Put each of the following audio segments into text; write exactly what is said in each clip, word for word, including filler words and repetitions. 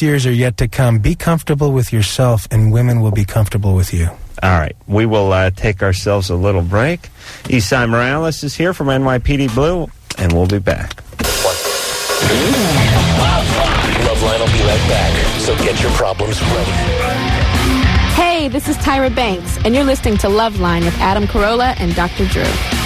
best years are yet to come. Be comfortable with yourself, and women will be comfortable with you. All right. We will uh, take ourselves a little break. Esai Morales is here from N Y P D Blue, and we'll be back. Loveline will be right back, so get your problems ready. Hey, this is Tyra Banks, and you're listening to Loveline with Adam Carolla and Doctor Drew.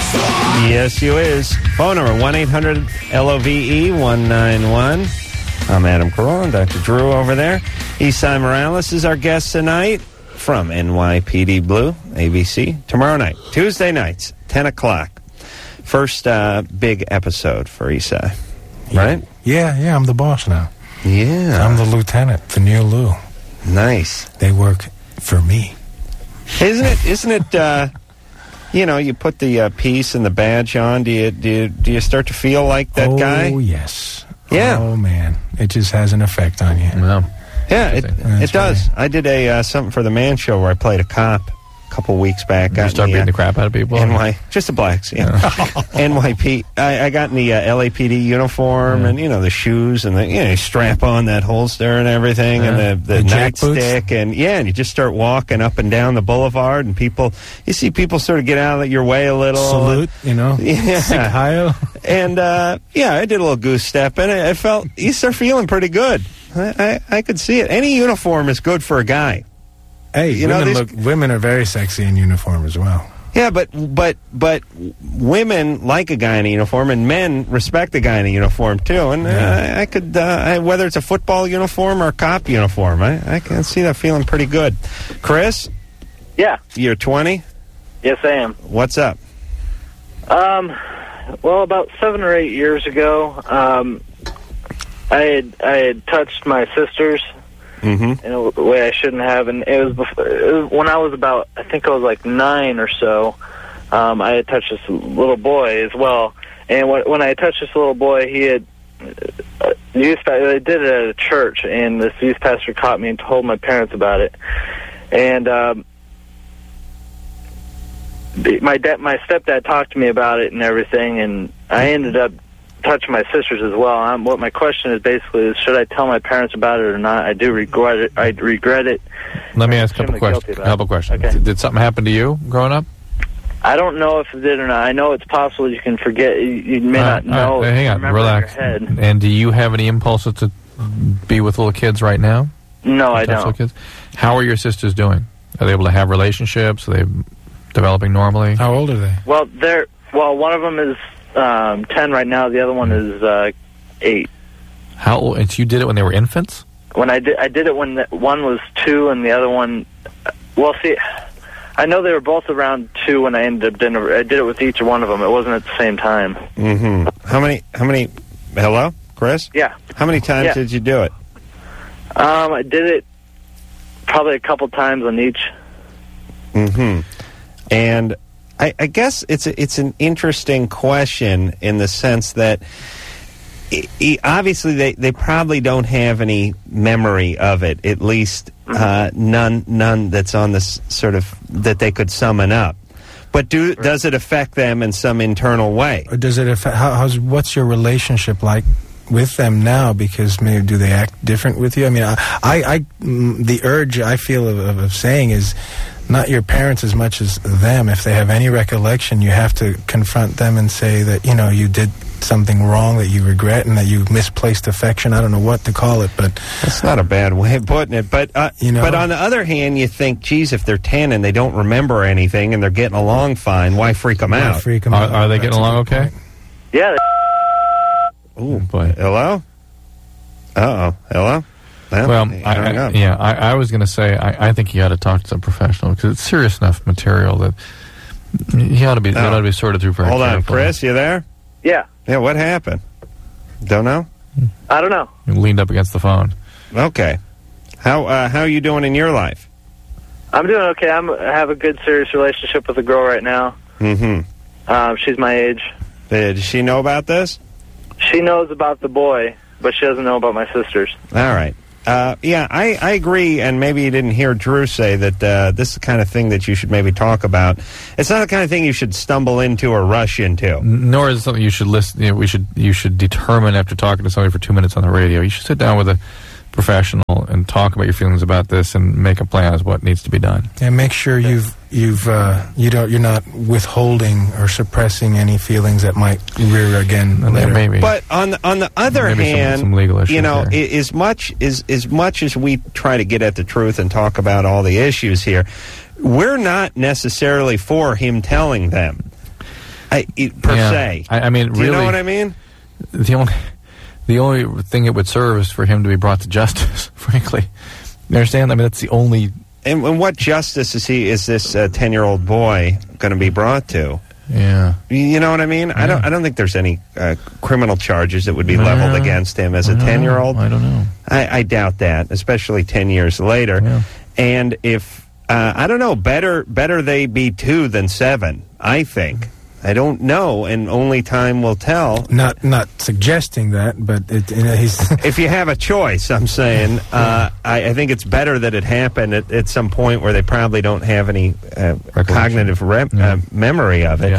Yes, you is. Phone number one eight hundred L O V E one nine one. I'm Adam Carolla and Doctor Drew over there. Esai Morales is our guest tonight from N Y P D Blue, A B C. Tomorrow night, Tuesday nights, ten o'clock. First uh, big episode for Esai, right? Yeah, yeah, I'm the boss now. Yeah. I'm the lieutenant, the new Lou. Nice. They work for me. Isn't it, isn't it, uh, you know, you put the uh, piece and the badge on, do you, do you, do you start to feel like that oh, guy? Oh, yes. Yeah. Oh, man. It just has an effect on you. No. Yeah, it, it does. Right. I did a uh, something for the Man Show where I played a cop a couple weeks back. Did you start the, beating uh, the crap out of people? N Y, just the blacks, yeah. N Y P. I, I got in the uh, L A P D uniform yeah. and, you know, the shoes and the, you know, you strap on that holster and everything yeah. and the, the, the nightstick. And, yeah, and you just start walking up and down the boulevard and people, you see people sort of get out of your way a little. Salute, you know. Yeah. Sig Heil. And, uh, yeah, I did a little goose step and I, I felt, you start feeling pretty good. I, I, I could see it. Any uniform is good for a guy. Hey, you women, know, these, look, women are very sexy in uniform as well. Yeah, but but but women like a guy in a uniform, and men respect a guy in a uniform too. And Yeah. uh, I could, uh, I, whether it's a football uniform or a cop uniform, I, I can see that feeling pretty good. Chris, Yeah. you're twenty. Yes, I am. What's up? Um, well, about seven or eight years ago, um, I had I had touched my sisters Mm-hmm. in a way I shouldn't have, and it was, before, it was when I was about, I think I was like nine or so. Um, I had touched this little boy as well, and when, when I had touched this little boy, he had uh, youth. I did it at a church, and this youth pastor caught me and told my parents about it, and um, the, my dad, my stepdad talked to me about it and everything, and I ended up touch my sisters as well. Um, what my question is basically is, should I tell my parents about it or not? I do regret it. I regret it. Let me ask a couple extremely questions. guilty A about couple it. questions. Okay. Did, did something happen to you growing up? I don't know if it did or not. I know it's possible you can forget. You, you may All not right, know. all right, hang on, remember relax. In your head. And do you have any impulses to be with little kids right now? No, I Touch little don't. Kids? How are your sisters doing? Are they able to have relationships? Are they developing normally? How old are they? Well, they're well. One of them is um, ten right now. The other one is uh, eight. How old? And so you did it when they were infants? When I did, I did it when the, one was two and the other one. Well, see, I know they were both around two when I ended up doing it. I did it with each one of them. It wasn't at the same time. Mm-hmm. How many? How many? Hello, Chris? Yeah. How many times Yeah. did you do it? Um, I did it probably a couple times on each. Mm-hmm. And I, I guess it's a, it's an interesting question in the sense that I, I, obviously they, they probably don't have any memory of it, at least uh, none none that's on this sort of that they could summon up. But do Right. does it affect them in some internal way? Or does it affect, how, how's, what's your relationship like with them now? Because maybe do they act different with you? I mean, I, I, I mm, the urge I feel of, of, of saying is not your parents as much as them. If they have any recollection, you have to confront them and say that, you know, you did something wrong that you regret and that you misplaced affection. I don't know what to call it, but That's not a bad way of putting it. But uh, You know? but on the other hand, you think, geez, if they're ten and they don't remember anything and they're getting along fine, why freak them I out? freak 'em Are, out. are they That's getting a along good okay? point. Yeah. Ooh, boy. Hello? Uh-oh. Hello? Well, he I, hung I, up. yeah, I, I was going to say I, I think you ought to talk to some professional because it's serious enough material that he ought to be. It ought to be sorted through very Hold on, carefully. Chris, you there? Yeah. Yeah, what happened? Don't know? I don't know. He leaned up against the phone. Okay. How uh, how are you doing in your life? I'm doing okay. I'm, I have a good, serious relationship with a girl right now. Mm-hmm. Um, she's my age. Uh, does she know about this? She knows about the boy, but she doesn't know about my sisters. All right. Uh, yeah, I, I agree, and maybe you didn't hear Drew say that uh, this is the kind of thing that you should maybe talk about. It's not the kind of thing you should stumble into or rush into. N- Nor is it something you should listen. You know, we should you should determine after talking to somebody for two minutes on the radio. You should sit down with a professional and talk about your feelings about this and make a plan as what needs to be done. And make sure you've you've uh, you don't you're not withholding or suppressing any feelings that might rear again And later. there may be. But on the, on the other Maybe some- hand, some legal issues you know, here. i- as much as as much as we try to get at the truth and talk about all the issues here, we're not necessarily for him telling them, I, it, per Yeah. se. I, I mean, Do really, you know what I mean? the only the only thing it would serve is for him to be brought to justice. Frankly, you understand? I mean, that's the only. And, and what justice is he? Is this uh, ten-year-old boy going to be brought to? Yeah. You know what I mean? I don't. I don't think there's any uh, criminal charges that would be leveled Yeah. against him as a I don't know. ten-year-old. I don't know. I, I doubt that, especially ten years later. Yeah. And if uh, I don't know, better better they be two than seven. I think. I don't know, and only time will tell. Not not suggesting that, but it, you know, he's If you have a choice, I'm saying, uh, I, I think it's better that it happened at, at some point where they probably don't have any uh, cognitive rem- Yeah. uh, memory of it. Yeah.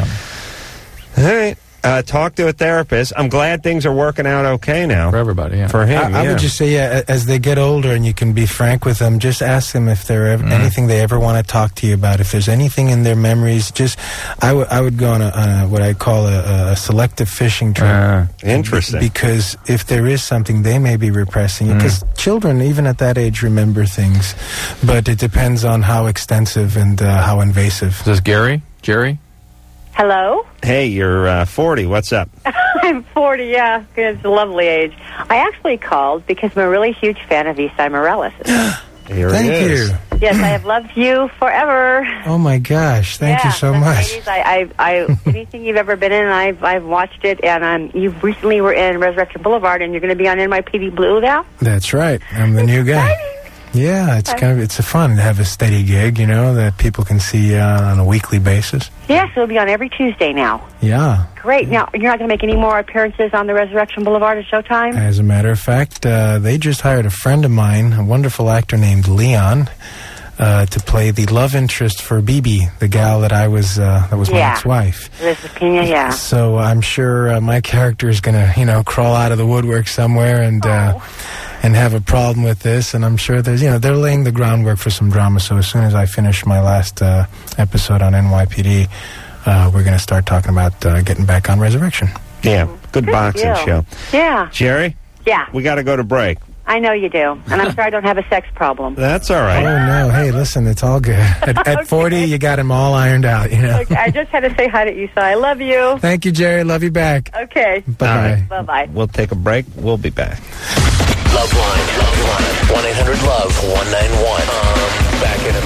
All right. Uh, talk to a therapist. I'm glad things are working out okay now. For everybody, yeah. For him, I, I yeah. would just say, yeah, a- as they get older and you can be frank with them, just ask them if there ever, anything they ever want to talk to you about. If there's anything in their memories, just I would I would go on, a, on a, what I call a, a selective fishing trip. Uh, Interesting. Because if there is something, they may be repressing it. Because children, even at that age, remember things. But it depends on how extensive and uh, how invasive. is this Gary? Jerry? Hello? Hey, you're uh, forty. What's up? I'm forty, yeah. It's a lovely age. I actually called because I'm a really huge fan of Isai Morales. Here Thank it is. you. Yes, I have loved you forever. Oh, my gosh. Thank yeah, you so the much. ladies, I, I, I, anything you've ever been in, I've, I've watched it. And um, you recently were in Resurrection Boulevard, and you're going to be on N Y P D Blue now? That's right. I'm the new guy. Yeah, it's kind of it's a fun to have a steady gig, you know, that people can see uh, on a weekly basis. Yes, it'll be on every Tuesday now. Yeah. Great. Now, you're not going to make any more appearances on the Resurrection Boulevard at Showtime? As a matter of fact, uh, they just hired a friend of mine, a wonderful actor named Leon, uh, to play the love interest for Bibi, the gal that I was uh, that was my Yeah. ex-wife. Elizabeth Pena, yeah. So I'm sure uh, my character is going to, you know, crawl out of the woodwork somewhere and uh, and have a problem with this. And I'm sure there's, you know, they're laying the groundwork for some drama. So as soon as I finish my last uh, episode on N Y P D, uh, we're going to start talking about uh, getting back on Resurrection. Yeah, good, Good boxing deal. show. Yeah, Jerry, yeah. we got to go to break. I know you do. And I'm sorry I don't have a sex problem. That's all Oh right. no! Hey, listen, it's all good. At, at forty, you got them all ironed out. You know. Okay, I just had to say hi to Isai. I love you. Thank you, Jerry. Love you back. Okay. Bye All bye. right. Bye-bye. We'll take a break. We'll be back. Loveline, Loveline, one eight hundred love one nine one. Um, back in a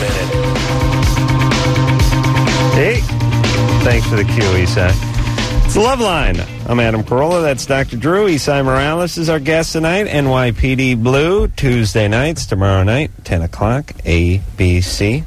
minute. Hey, thanks for the cue, Isai. It's Loveline. I'm Adam Carolla. That's Doctor Drew. Isai Morales is our guest tonight. N Y P D Blue, Tuesday nights, tomorrow night, ten o'clock, A B C.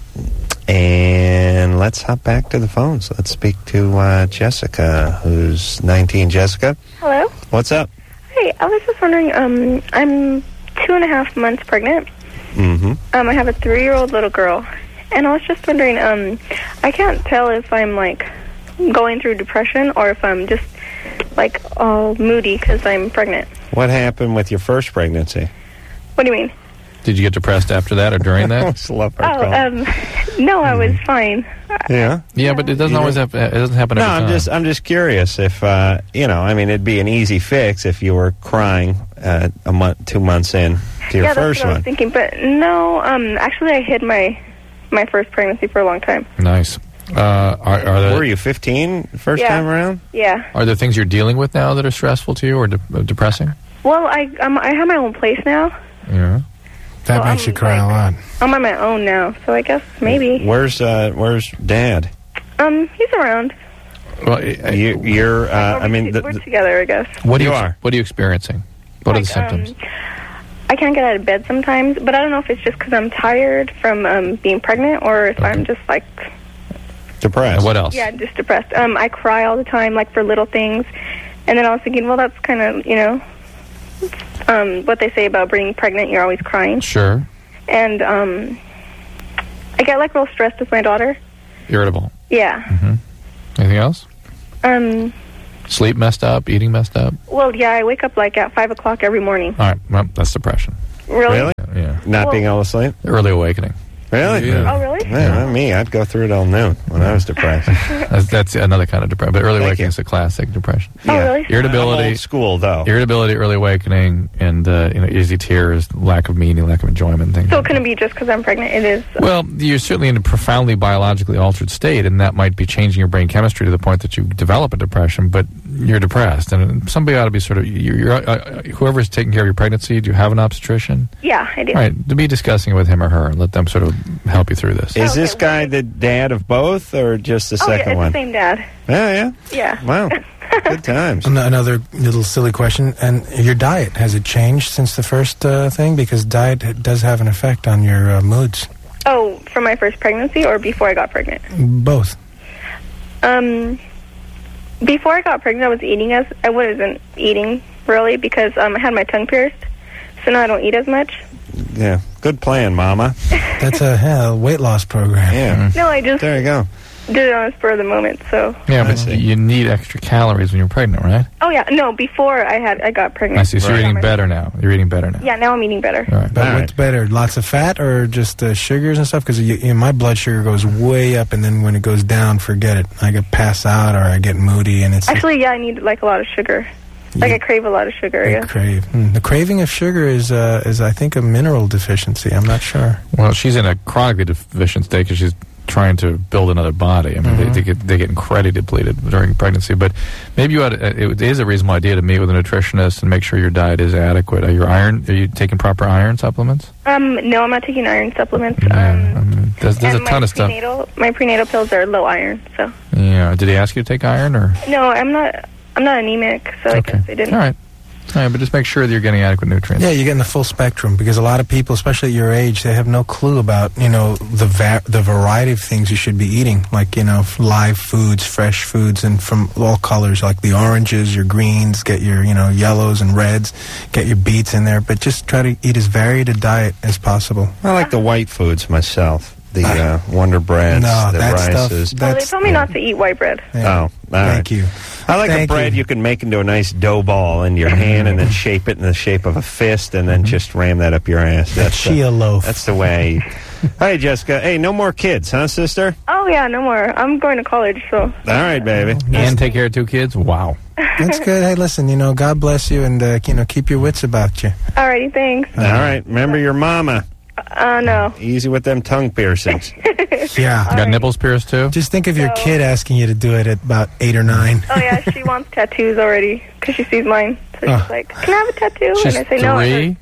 And let's hop back to the phones. Let's speak to uh, Jessica, who's nineteen. Jessica, Hello. what's up? Hey, I was just wondering, um, I'm two and a half months pregnant. Mm-hmm. Um, I have a three-year-old little girl. And I was just wondering, um, I can't tell if I'm, like, going through depression or if I'm just, like, all moody because I'm pregnant. What happened with your first pregnancy? What do you mean? Did you get depressed after that or during I that? always love our Oh, call. um, no, I was fine. yeah. Yeah, but it doesn't You always know- happen. It doesn't happen No, every I'm time. just I'm just curious if uh, you know. I mean, it'd be an easy fix if you were crying uh, a month, two months in to your yeah, first that's what I was one. thinking. But no, um, actually I hid my my first pregnancy for a long time. Nice. Uh, are, are, there, Were you fifteen first Yeah. time around? Yeah. are there things you're dealing with now that are stressful to you or de- uh, depressing? Well, I um, I have my own place now. Yeah. That Well, makes I'm you cry a like- lot. I'm on my own now, so I guess maybe. Where's uh, Where's Dad? Um, he's around. Well, I- You, you're. Uh, Or I mean, we- the, we're the- together, I guess. what are You you, are. What are you experiencing? What are the Like, um, symptoms? I can't get out of bed sometimes, but I don't know if it's just because I'm tired from um, being pregnant or if I'm just like, depressed. And what else? yeah, just depressed. Um, I cry all the time, like for little things. And then I was thinking, well, that's kind of, you know, um, what they say about being pregnant, you're always crying. Sure. And um, I get like real stressed with my daughter. Irritable. Yeah. Anything else? Um, Sleep messed up? Eating messed up? well, yeah, I wake up like at five o'clock every morning. All right. Well, that's depression. Really? Really? Yeah. Not Well- being able to sleep? Early awakening. Really? Yeah. Oh, really? Man, not me. I'd go through it all noon when I was depressed. That's, that's another kind of depression. But early Thank awakening you. is a classic depression. Oh, really? Irritability. I'm old school, though. Irritability, early awakening, and uh, you know, easy tears, lack of meaning, lack of enjoyment, things. So like it couldn't be just because I'm pregnant. It is. that. Well, you're certainly in a profoundly biologically altered state, and that might be changing your brain chemistry to the point that you develop a depression. But you're depressed, and somebody ought to be sort of you're, you're, uh, whoever's taking care of your pregnancy. Do you have an obstetrician? Yeah, I do. All right, to be discussing it with him or her, and let them sort of help you through this. Is Okay, this well, guy the dad of both, or just the Oh, yeah, second it's one? the same dad. Yeah, yeah. Yeah. Wow. Good times. An- Another little silly question. And your diet, has it changed since the first uh, thing? Because diet does have an effect on your uh, moods. Oh, for my first pregnancy or before I got pregnant? Both. Um, before I got pregnant, I was eating as I wasn't eating really because um I had my tongue pierced, so now I don't eat as much. Yeah. Good plan, Mama. That's a hell, weight loss program. Yeah. No, I just There you go. did it on the spur of the moment. So. Yeah, I but see. you need extra calories when you're pregnant, right? Oh yeah, no. Before I had I got pregnant. I see. So Right. you're eating better now. You're eating better now. Yeah, now I'm eating better. All right. But All what's right. better, lots of fat or just uh, sugars and stuff? Because you, you know, my blood sugar goes way up, and then when it goes down, forget it. I get pass out or I get moody, and it's Actually, yeah, I need like a lot of sugar. Like You- I crave a lot of sugar. I Yeah. crave. Mm. The craving of sugar is, uh, is I think, a mineral deficiency. I'm not sure. Well, she's in a chronically deficient state because she's trying to build another body. I mean, they, Mhm. they get they get incredibly depleted during pregnancy. But maybe you ought to, it is a reasonable idea to meet with a nutritionist and make sure your diet is adequate. Are your iron? Are you taking proper iron supplements? Um, no, I'm not taking iron supplements. Yeah, I Um, mean, there's there's a and ton my of stuff. prenatal, my prenatal pills are low iron. So Yeah. Did he ask you to take iron or? no, I'm not. I'm not anemic, so I guess they didn't. All right. All right, but just make sure that you're getting adequate nutrients. Yeah, you're getting the full spectrum because a lot of people, especially at your age, they have no clue about, you know, the va- the variety of things you should be eating, like, you know, f- live foods, fresh foods, and from all colors, like the oranges, your greens, get your, you know, yellows and reds, get your beets in there, but just try to eat as varied a diet as possible. I like the white foods myself. The uh, Wonder Breads, No, the that stuff- rices. Well, they That's- told me not to eat white bread. Yeah. Oh, all Thank right. you. I like Thank a bread you. you. can make into a nice dough ball in your hand and then shape it in the shape of a fist and then just ram that up your ass. That That's the, chia loaf. that's the way I eat. Hey, Jessica. Hey, no more kids, huh, sister? Oh yeah, no more. I'm going to college, so. All right, baby. And take care of two kids? Wow. That's good. Hey, listen, you know, God bless you, and, uh, you know, keep your wits about you. Alrighty, thanks. All right. Remember your mama. Uh, no. Easy with them tongue piercings. Yeah. You got nipples pierced too? Just think of your No. kid asking you to do it at about eight or nine. Oh yeah, she wants tattoos already because she sees mine. So Oh. she's like, "Can I have a tattoo?" She's and I say no. I three.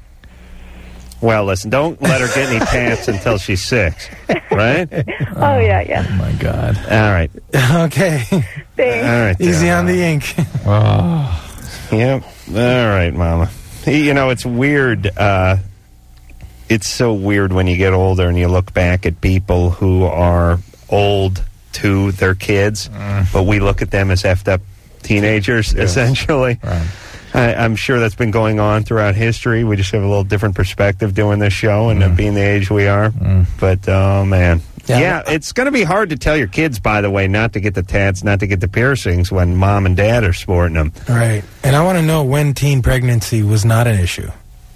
Well, listen, don't let her get any tats until she's six, right? Oh yeah, yeah. Oh my God. All right. Okay. Thanks. All right. Easy there, on the Mama. ink. Oh. Yep. All right, Mama. You know, it's weird. Uh, it's so weird when you get older and you look back at people who are old to their kids, but we look at them as effed up teenagers, essentially. Right. I, I'm sure that's been going on throughout history. We just have a little different perspective doing this show and uh, being the age we are. But, oh, man. Yeah. Yeah, it's going to be hard to tell your kids, by the way, not to get the tats, not to get the piercings when mom and dad are sporting them. Right. And I want to know when teen pregnancy was not an issue.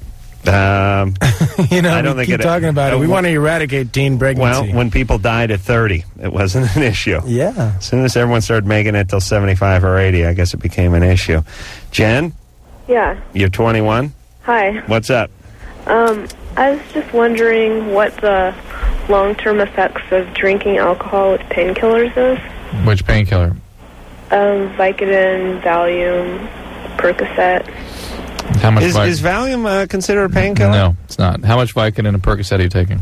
Um, you know, I don't we think keep it- talking about it. uh, We wh- want to eradicate teen pregnancy. well, when people died at thirty, it wasn't an issue. yeah. As soon as everyone started making it till seventy-five or eighty, I guess it became an issue. Jen, Yeah. you're twenty-one. Hi. What's up? Um, I was just wondering what the long-term effects of drinking alcohol with painkillers is. Which painkiller? Um, Vicodin, Valium, Percocet. How much Is, Vic- is Valium uh, considered a painkiller? No, it's not. How much Vicodin and Percocet are you taking?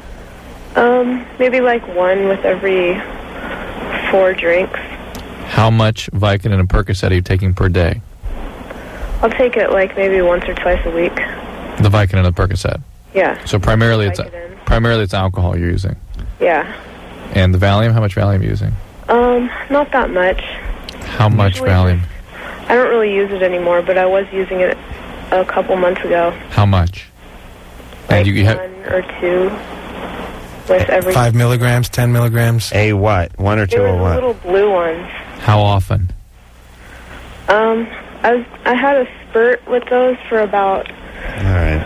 Um, maybe like one with every four drinks. How much Vicodin and Percocet are you taking per day? I'll take it like maybe once or twice a week. The Vicodin and the Percocet. Yeah. So primarily it's Vicodin. primarily it's alcohol you're using. Yeah. And the Valium, how much Valium are you using? Um, not that much. How much Usually- Valium? I don't really use it anymore, but I was using it a couple months ago. How much? Like And you, you have one or two with every... Five milligrams, ten milligrams. A what? One or They two were or the what? little blue ones. how often? Um, I was I had a spurt with those for about All right.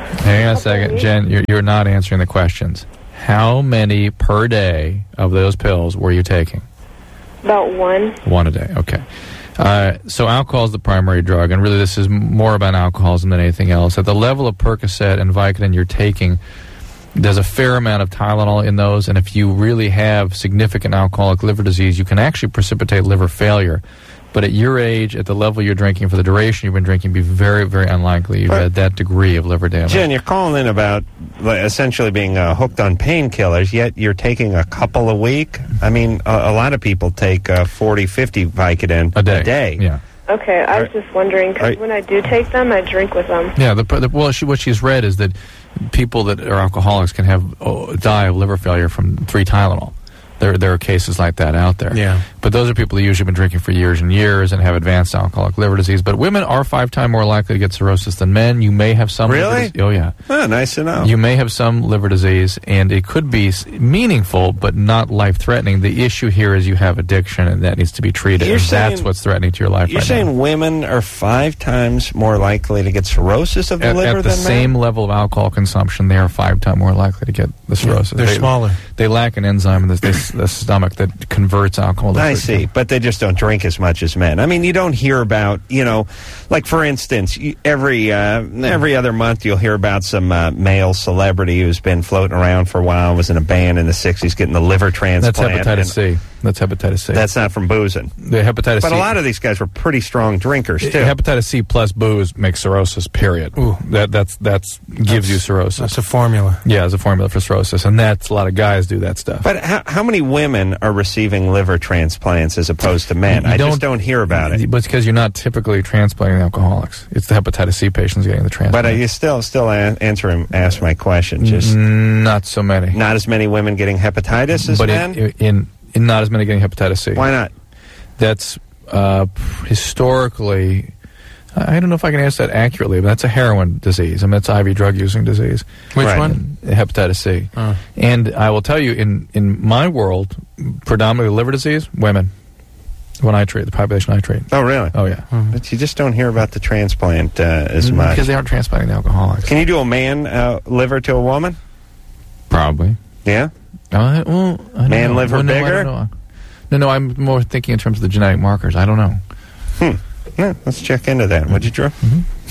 Hang on a second, Jen. You're, you're not answering the questions. How many per day of those pills were you taking? About one. One a day. Okay. Uh, so alcohol is the primary drug, and really this is more about alcoholism than anything else. At the level of Percocet and Vicodin you're taking, there's a fair amount of Tylenol in those, and if you really have significant alcoholic liver disease, you can actually precipitate liver failure. But at your age, at the level you're drinking, for the duration you've been drinking, be very, very unlikely you've had that degree of liver damage. Jen, you're calling in about like, essentially being uh, hooked on painkillers, yet you're taking a couple a week. I mean, a, a lot of people take uh, forty, fifty Vicodin a day. A day. Yeah. Okay, I was just wondering, because when I do take them, I drink with them. Yeah, the, the, well, she, what she's read is that people that are alcoholics can have oh, die of liver failure from three Tylenol. There, there are cases like that out there. Yeah. But those are people who usually been drinking for years and years and have advanced alcoholic liver disease. But women are five times more likely to get cirrhosis than men. You may have some. Really? Liver dis- oh, yeah. Oh, nice to know. You may have some liver disease, and it could be s- meaningful but not life-threatening. The issue here is you have addiction, and that needs to be treated. You're and saying- that's what's threatening to your life You're right saying now. women are five times more likely to get cirrhosis of the At, liver at the than same men? level of alcohol consumption, they are five times more likely to get the cirrhosis. they're they, smaller. They lack an enzyme in the, the, the stomach that converts alcohol to I fructose. see, but they just don't drink as much as men. I mean, you don't hear about, you know, like for instance, you, every uh, every other month you'll hear about some uh, male celebrity who's been floating around for a while, was in a band in the sixties getting the liver transplant. That's hepatitis and C. That's hepatitis C. That's not from boozing. The hepatitis But C. a lot of these guys were pretty strong drinkers, too. Hepatitis C plus booze makes cirrhosis, period. Ooh. That that's that's gives That's- you cirrhosis. That's a formula. Yeah, as a formula for cirrhosis, and that's a lot of guys do that stuff. But how, how many women are receiving liver transplants as opposed to men? You I don't- just don't hear about it. But it's because you're not typically transplanting alcoholics. It's the hepatitis C patients getting the transplant. But uh, you still still a- answer and ask my question. Just Mm, not so many. not as many women getting hepatitis as but men. in, in in not as many getting hepatitis C. Why not? That's uh, historically. I don't know if I can answer that accurately, but that's a heroin disease. I mean, it's I V drug using disease. Which Right. one? Hepatitis C. Oh. And I will tell you, in, in my world, predominantly liver disease, women. When I treat, the population I treat. Oh, really? Oh, yeah. But you just don't hear about the transplant uh, as much. Because they aren't transplanting the alcoholics. Can you do a man uh, liver to a woman? Probably. Yeah. Uh, well, I don't Man know. liver well, no, I bigger? don't know. No, no, I'm more thinking in terms of the genetic markers. I don't know. Hmm. Yeah, let's check into that. Would you, Drew?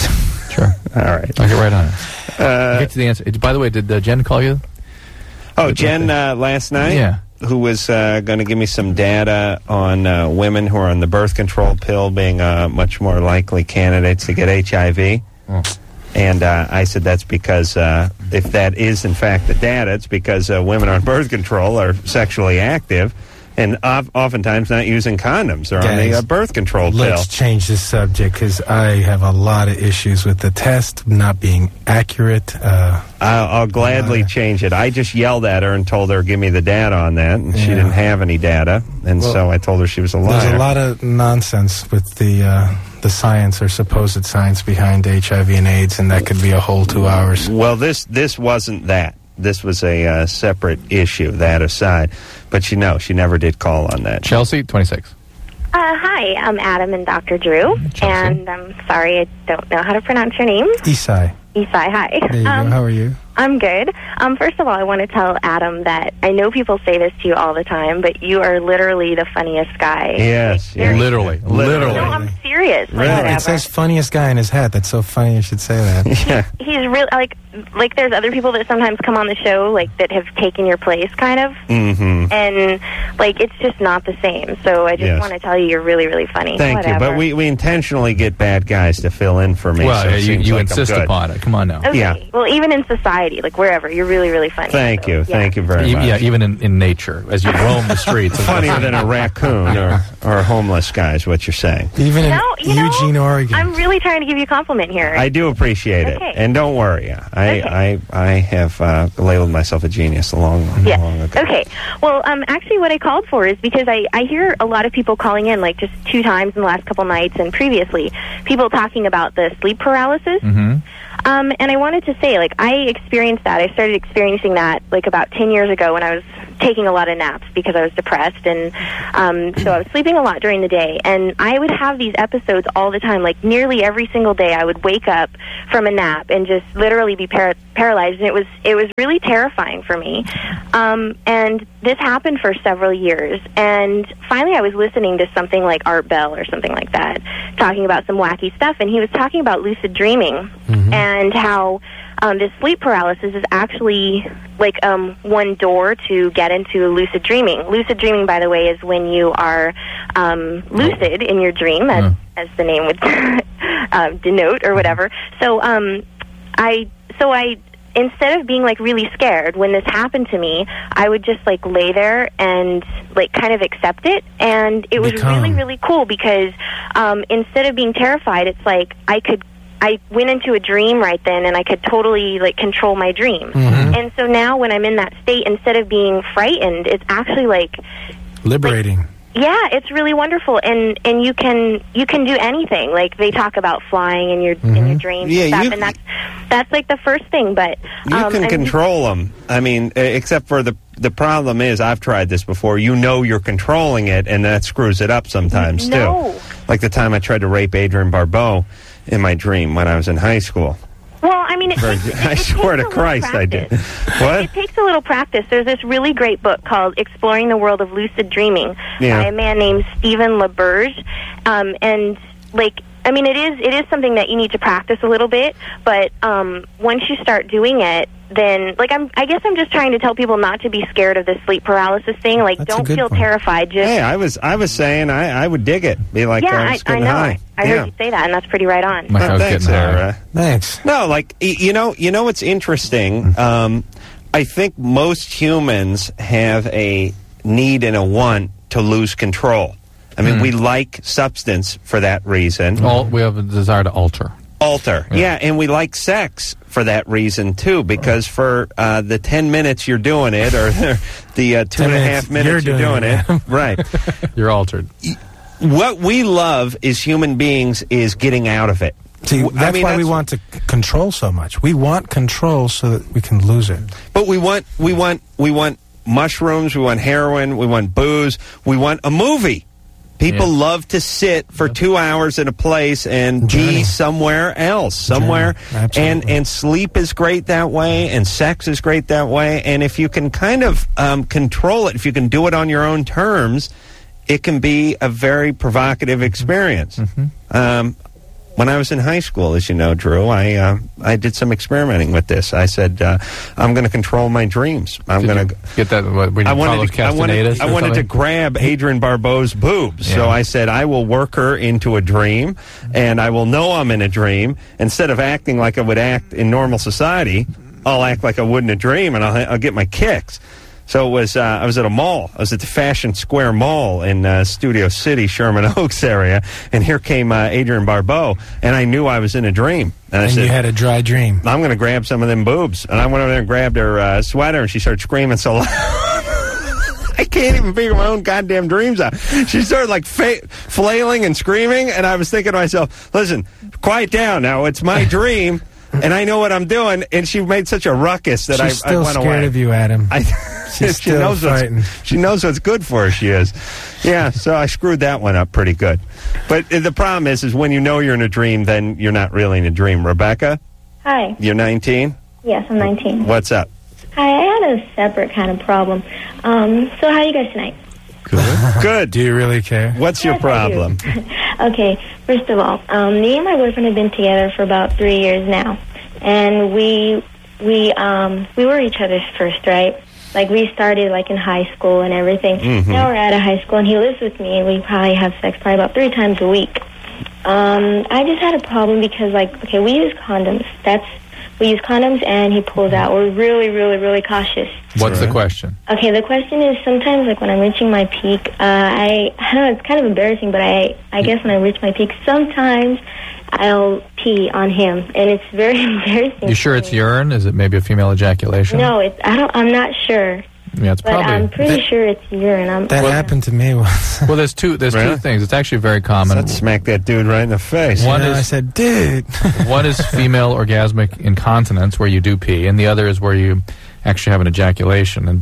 Sure. All right. I'll get right on it. Uh, I'll get to the answer. By the way, did uh, Jen call you? oh, Jen uh, last night? Yeah. Who was uh, going to give me some data on uh, women who are on the birth control pill being uh, much more likely candidates to get H I V. Oh. And uh, I said that's because uh, if that is in fact the data, it's because uh, women on birth control are sexually active and of, oftentimes not using condoms. They're on the Guys, uh, birth control pill. Let's change this subject because I have a lot of issues with the test not being accurate. Uh, I'll, I'll gladly Uh, change it. I just yelled at her and told her, give me the data on that. And she Yeah. didn't have any data. And Well, so I told her she was a liar. There's a lot of nonsense with the uh, the science or supposed science behind H I V and AIDS, and that could be a whole two hours. Well, this this wasn't that. This was a uh, separate issue, that aside. But you know, she never did call on that. Chelsea, twenty-six. Uh, hi, I'm Adam and Doctor Drew, Chelsea. and I'm sorry I don't know how to pronounce your name. Isai, Isai, hi. there you Um, go. How are you? I'm good. Um, first of all, I want to tell Adam that I know people say this to you all the time, but you are literally the funniest guy. Yes, Like, very- Literally. Literally. No, I'm serious. Like, Really? whatever. It says funniest guy in his hat. That's so funny you should say that. Yeah. He's really like like there's other people that sometimes come on the show like that have taken your place, kind of, Mm-hmm. and like it's just not the same. So I just Yes. want to tell you you're really really funny. Thank Whatever. you. But we, we intentionally get bad guys to fill in for me. Well, so yeah, it you, seems you like I'm insist good. upon it. Come on now. Okay. Yeah. Well, even in society, like wherever, you're really, really funny. Thank So, you. yeah. Thank you very E- much. yeah, even in, in nature, as you roam the streets. of- Funnier than a raccoon or, or a homeless guy is what you're saying. Even in No, you know, Eugene, Oregon. I'm really trying to give you a compliment here. I do appreciate it. Okay. And don't worry. I, Okay. I, I have uh, labeled myself a genius a long, yeah. long ago. Okay. Well, um, actually, what I called for is because I, I hear a lot of people calling in, like just two times in the last couple nights and previously, people talking about the sleep paralysis. Mm-hmm. Um, and I wanted to say, like, I experienced that. I started experiencing that, like, about ten years ago when I was taking a lot of naps because I was depressed, and um, so I was sleeping a lot during the day. And I would have these episodes all the time, like nearly every single day. I would wake up from a nap and just literally be par- paralyzed, and it was it was really terrifying for me. Um, and this happened for several years, and finally I was listening to something like Art Bell or something like that, talking about some wacky stuff, and he was talking about lucid dreaming mm-hmm. and how um, this sleep paralysis is actually like um, one door to get into lucid dreaming. Lucid dreaming, by the way, is when you are um, lucid in your dream, as, yeah. as the name would uh, denote or whatever. So um, I, so I. Instead of being like really scared when this happened to me, I would just like lay there and like kind of accept it, and it was Become. really really cool because um, instead of being terrified, it's like I could I went into a dream right then, and I could totally like control my dream. Mm-hmm. And so now when I'm in that state, instead of being frightened, it's actually like liberating. Like, yeah, it's really wonderful, and and you can you can do anything. Like they talk about flying in your mm-hmm. in your dreams yeah, and stuff, you, and that's that's like the first thing. But you um, can control them. I mean, except for the the problem is I've tried this before. You know you're controlling it, and that screws it up sometimes no. too. Like the time I tried to rape Adrienne Barbeau in my dream when I was in high school. Well, I mean, it, it, it, I it swear to takes a Christ, I did. What? It takes a little practice. There's this really great book called Exploring the World of Lucid Dreaming yeah. by a man named Stephen LaBerge. Um, and, like, I mean, it is it is something that you need to practice a little bit, but um, once you start doing it, then, like, I'm, I guess I'm just trying to tell people not to be scared of this sleep paralysis thing. Like, That's don't feel point. terrified. Just Hey, I was I was saying I, I would dig it. Be like, yeah, uh, I, it's I getting know. high. I yeah. heard you say that, and that's pretty right on. My Oh, house thanks, getting high. Sarah. Thanks. No, like y- you know, you know what's interesting. Um, I think most humans have a need and a want to lose control. I mean, Mm. we like substance for that reason. Al- we have a desire to alter. Alter, yeah. Yeah. and we like sex for that reason too, because for uh, the ten minutes you're doing it, or the uh, two Ten and a minutes half minutes you're you're doing, doing it, right? You're altered. What we love as human beings is getting out of it. See, W- that's I mean, why we that's- want to c- control so much. We want control so that we can lose it. But we want, we want, we want mushrooms. We want heroin. We want booze. We want a movie. People Yeah. love to sit for two hours in a place and Journey. be somewhere else, somewhere. Journey. Absolutely. And and sleep is great that way, and sex is great that way. And if you can kind of um, control it, if you can do it on your own terms, it can be a very provocative experience. Mm-hmm. Um, when I was in high school, as you know, Drew, I uh, I did some experimenting with this. I said, uh, I'm going to control my dreams. I'm Did going you to get that what, when you I wanted, Carlos to, I, wanted, Castanedas I or wanted to something? grab Adrienne Barbeau's boobs. Yeah. So I said, I will work her into a dream, and I will know I'm in a dream. Instead of acting like I would act in normal society, I'll act like I would in a dream, and I'll, I'll get my kicks. So it was. Uh, I was at a mall. I was at the Fashion Square Mall in uh, Studio City, Sherman Oaks area, and here came uh, Adrienne Barbeau, and I knew I was in a dream. And I And said, you had a dry dream. I'm going to grab some of them boobs. And I went over there and grabbed her uh, sweater, and she started screaming so loud. I can't even figure my own goddamn dreams out. She started like fa- flailing and screaming, and I was thinking to myself, listen, quiet down now. It's my dream, and I know what I'm doing. And she made such a ruckus that She's I, I still went scared away. of you, Adam. I, She's she still knows frightened. what's, she knows what's good for her. She is, yeah. So I screwed that one up pretty good. But uh, the problem is, is when you know you're in a dream, then you're not really in a dream. Rebecca, Hi. you're nineteen. Yes, I'm nineteen. What's up? Hi, I had a separate kind of problem. Um, so how are you guys tonight? Good. Good. Do you really care? What's your Yes, I do. problem? Okay, first of all, um, me and my boyfriend have been together for about three years now, and we we um, we were each other's first, right? Like we started like in high school and everything. Mhm. Now we're out of high school, and he lives with me, and we probably have sex probably about three times a week. Um, I just had a problem because, like, okay, we use condoms. That's we use condoms, and he pulls out. We're really, really, really cautious. What's the question? Okay, the question is sometimes, like, when I'm reaching my peak, uh, I, I don't know, it's kind of embarrassing, but I, I guess when I reach my peak, sometimes I'll pee on him, and it's very embarrassing. You sure it's urine? Is it maybe a female ejaculation? No, it's, I don't, I'm not sure, Yeah, it's but probably. I'm pretty That- sure it's urine. I'm, That happened to me once. Well, there's two. There's Really? two things. It's actually very common. Let's smack that dude right in the face. One And is I said, dude. one is female orgasmic incontinence, where you do pee, and the other is where you actually have an ejaculation, and both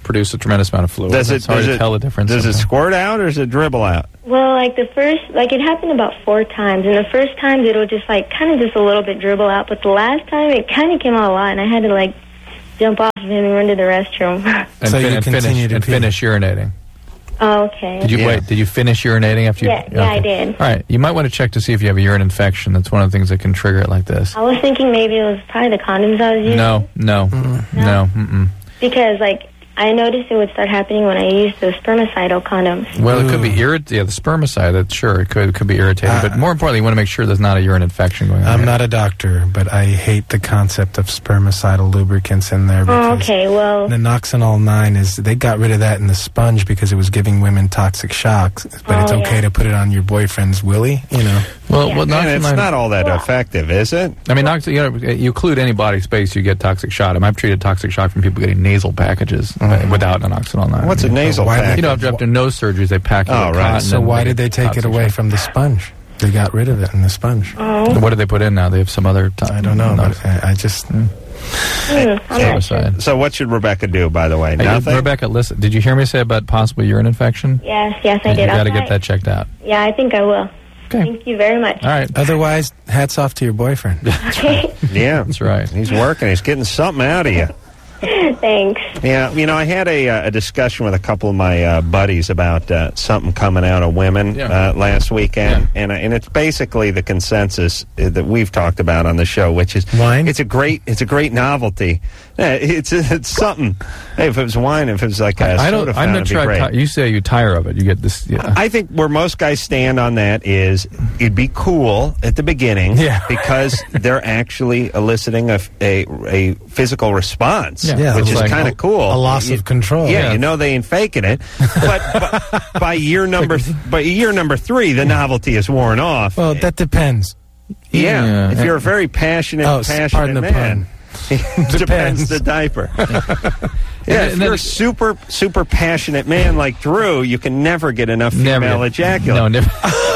produce a tremendous amount of fluid. Does it, It's hard does to it, tell the difference. Does it sometimes. squirt out or does it dribble out? Well, like the first, like it happened about four times, and the first time it'll just like kind of just a little bit dribble out, but the last time it kind of came out a lot, and I had to like jump off of him and run to the restroom. And, So fin- you and continue finish to and pee. finish urinating. Oh, okay. Did you Yeah. wait? Did you finish urinating after you? Yeah, yeah, I did. All right, you might want to check to see if you have a urine infection. That's one of the things that can trigger it like this. I was thinking maybe it was probably the condoms I was using. No, no, no. Mm-mm. Because like I noticed it would start happening when I used the spermicidal condoms. Well, it could be irrit. Yeah, the spermicide. That's sure it could it could be irritating. Uh, but more importantly, you want to make sure there's not a urine infection going on. I'm here. not a doctor, but I hate the concept of spermicidal lubricants in there. Oh, Because okay. Well, the Noxanol nine is, they got rid of that in the sponge because it was giving women toxic shocks. But it's Oh, okay yeah. to put it on your boyfriend's willy, you know. Well, Yeah. well, And it's Noxanol- not all that effective, is it? I mean, nox- you know, you occlude any body space, you get toxic shock. I mean, I've treated toxic shock from people getting nasal packages uh, without an Oxanol nine. What's a nasal Why- package? You know, after, after nose surgeries, they pack you Oh, with right. cotton. So and why they did they get take it toxic away shock. from the sponge? They got rid of it in the sponge. oh, What do they put in now? They have some other. T- I don't know, but I, I just... hmm, I'm not sure. Spermicide. So what should Rebecca do, by the way? Hey, Nothing? Rebecca, listen. Did you hear me say about possible urine infection? Yes, yes, I You did. got to I'll get try- that checked out. Yeah, I think I will. Okay. Thank you very much. All right. Otherwise, hats off to your boyfriend. Okay. Yeah. That's right. He's working. He's getting something out of you. Thanks. Yeah, you know, I had a, uh, a discussion with a couple of my uh, buddies about uh, something coming out of women Yeah. uh, last weekend, Yeah. and uh, and it's basically the consensus uh, that we've talked about on the show, which is Wine? It's a great, it's a great novelty. Yeah, it's it's something. Hey, if it was wine, if it was like a I soda don't. I'm fountain, not it'd be sure. great. I ti- you say you tire of it. You get this. Yeah. I think where most guys stand on that is it'd be cool at the beginning Yeah. because they're actually eliciting a, a, a physical response, Yeah. Yeah, which it's is like kind of cool. a loss You- of control. Yeah, Yeah. you know they ain't faking it. But, but by year number th- by year number three, the novelty is worn off. Well, that depends. yeah. Yeah. if you're a very passionate, Oh, s- passionate pardon the man. pun. Depends Depends. the diaper. yeah, And if then you're a it- super, super passionate man like Drew, you can never get enough female Never. ejaculate. No, never.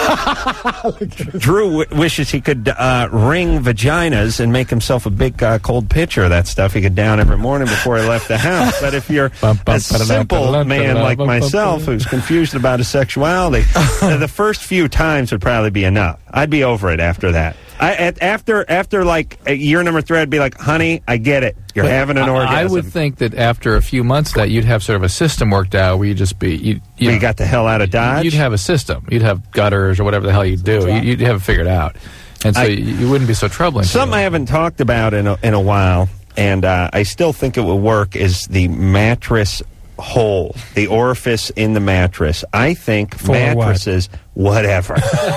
Drew w- wishes he could uh, ring vaginas and make himself a big uh, cold pitcher of that stuff he could down every morning before he left the house. But if you're a simple man like myself who's confused about his sexuality, uh, the first few times would probably be enough. I'd be over it after that. I, at, after after like uh, year number three, I'd be like, honey, I get it. You're But having an I- orgasm. I would think that after a few months, that you'd have sort of a system worked out where you just be you. You, you got the hell out of Dodge. You'd have a system. You'd have gutters or whatever the hell you'd do. You, you'd have it figured out, and so I- you, you wouldn't be so troubling. to Something you. I haven't talked about in a, in a while, and uh, I still think it will work, is the mattress hole, the orifice in the mattress. I think For what? mattresses, whatever.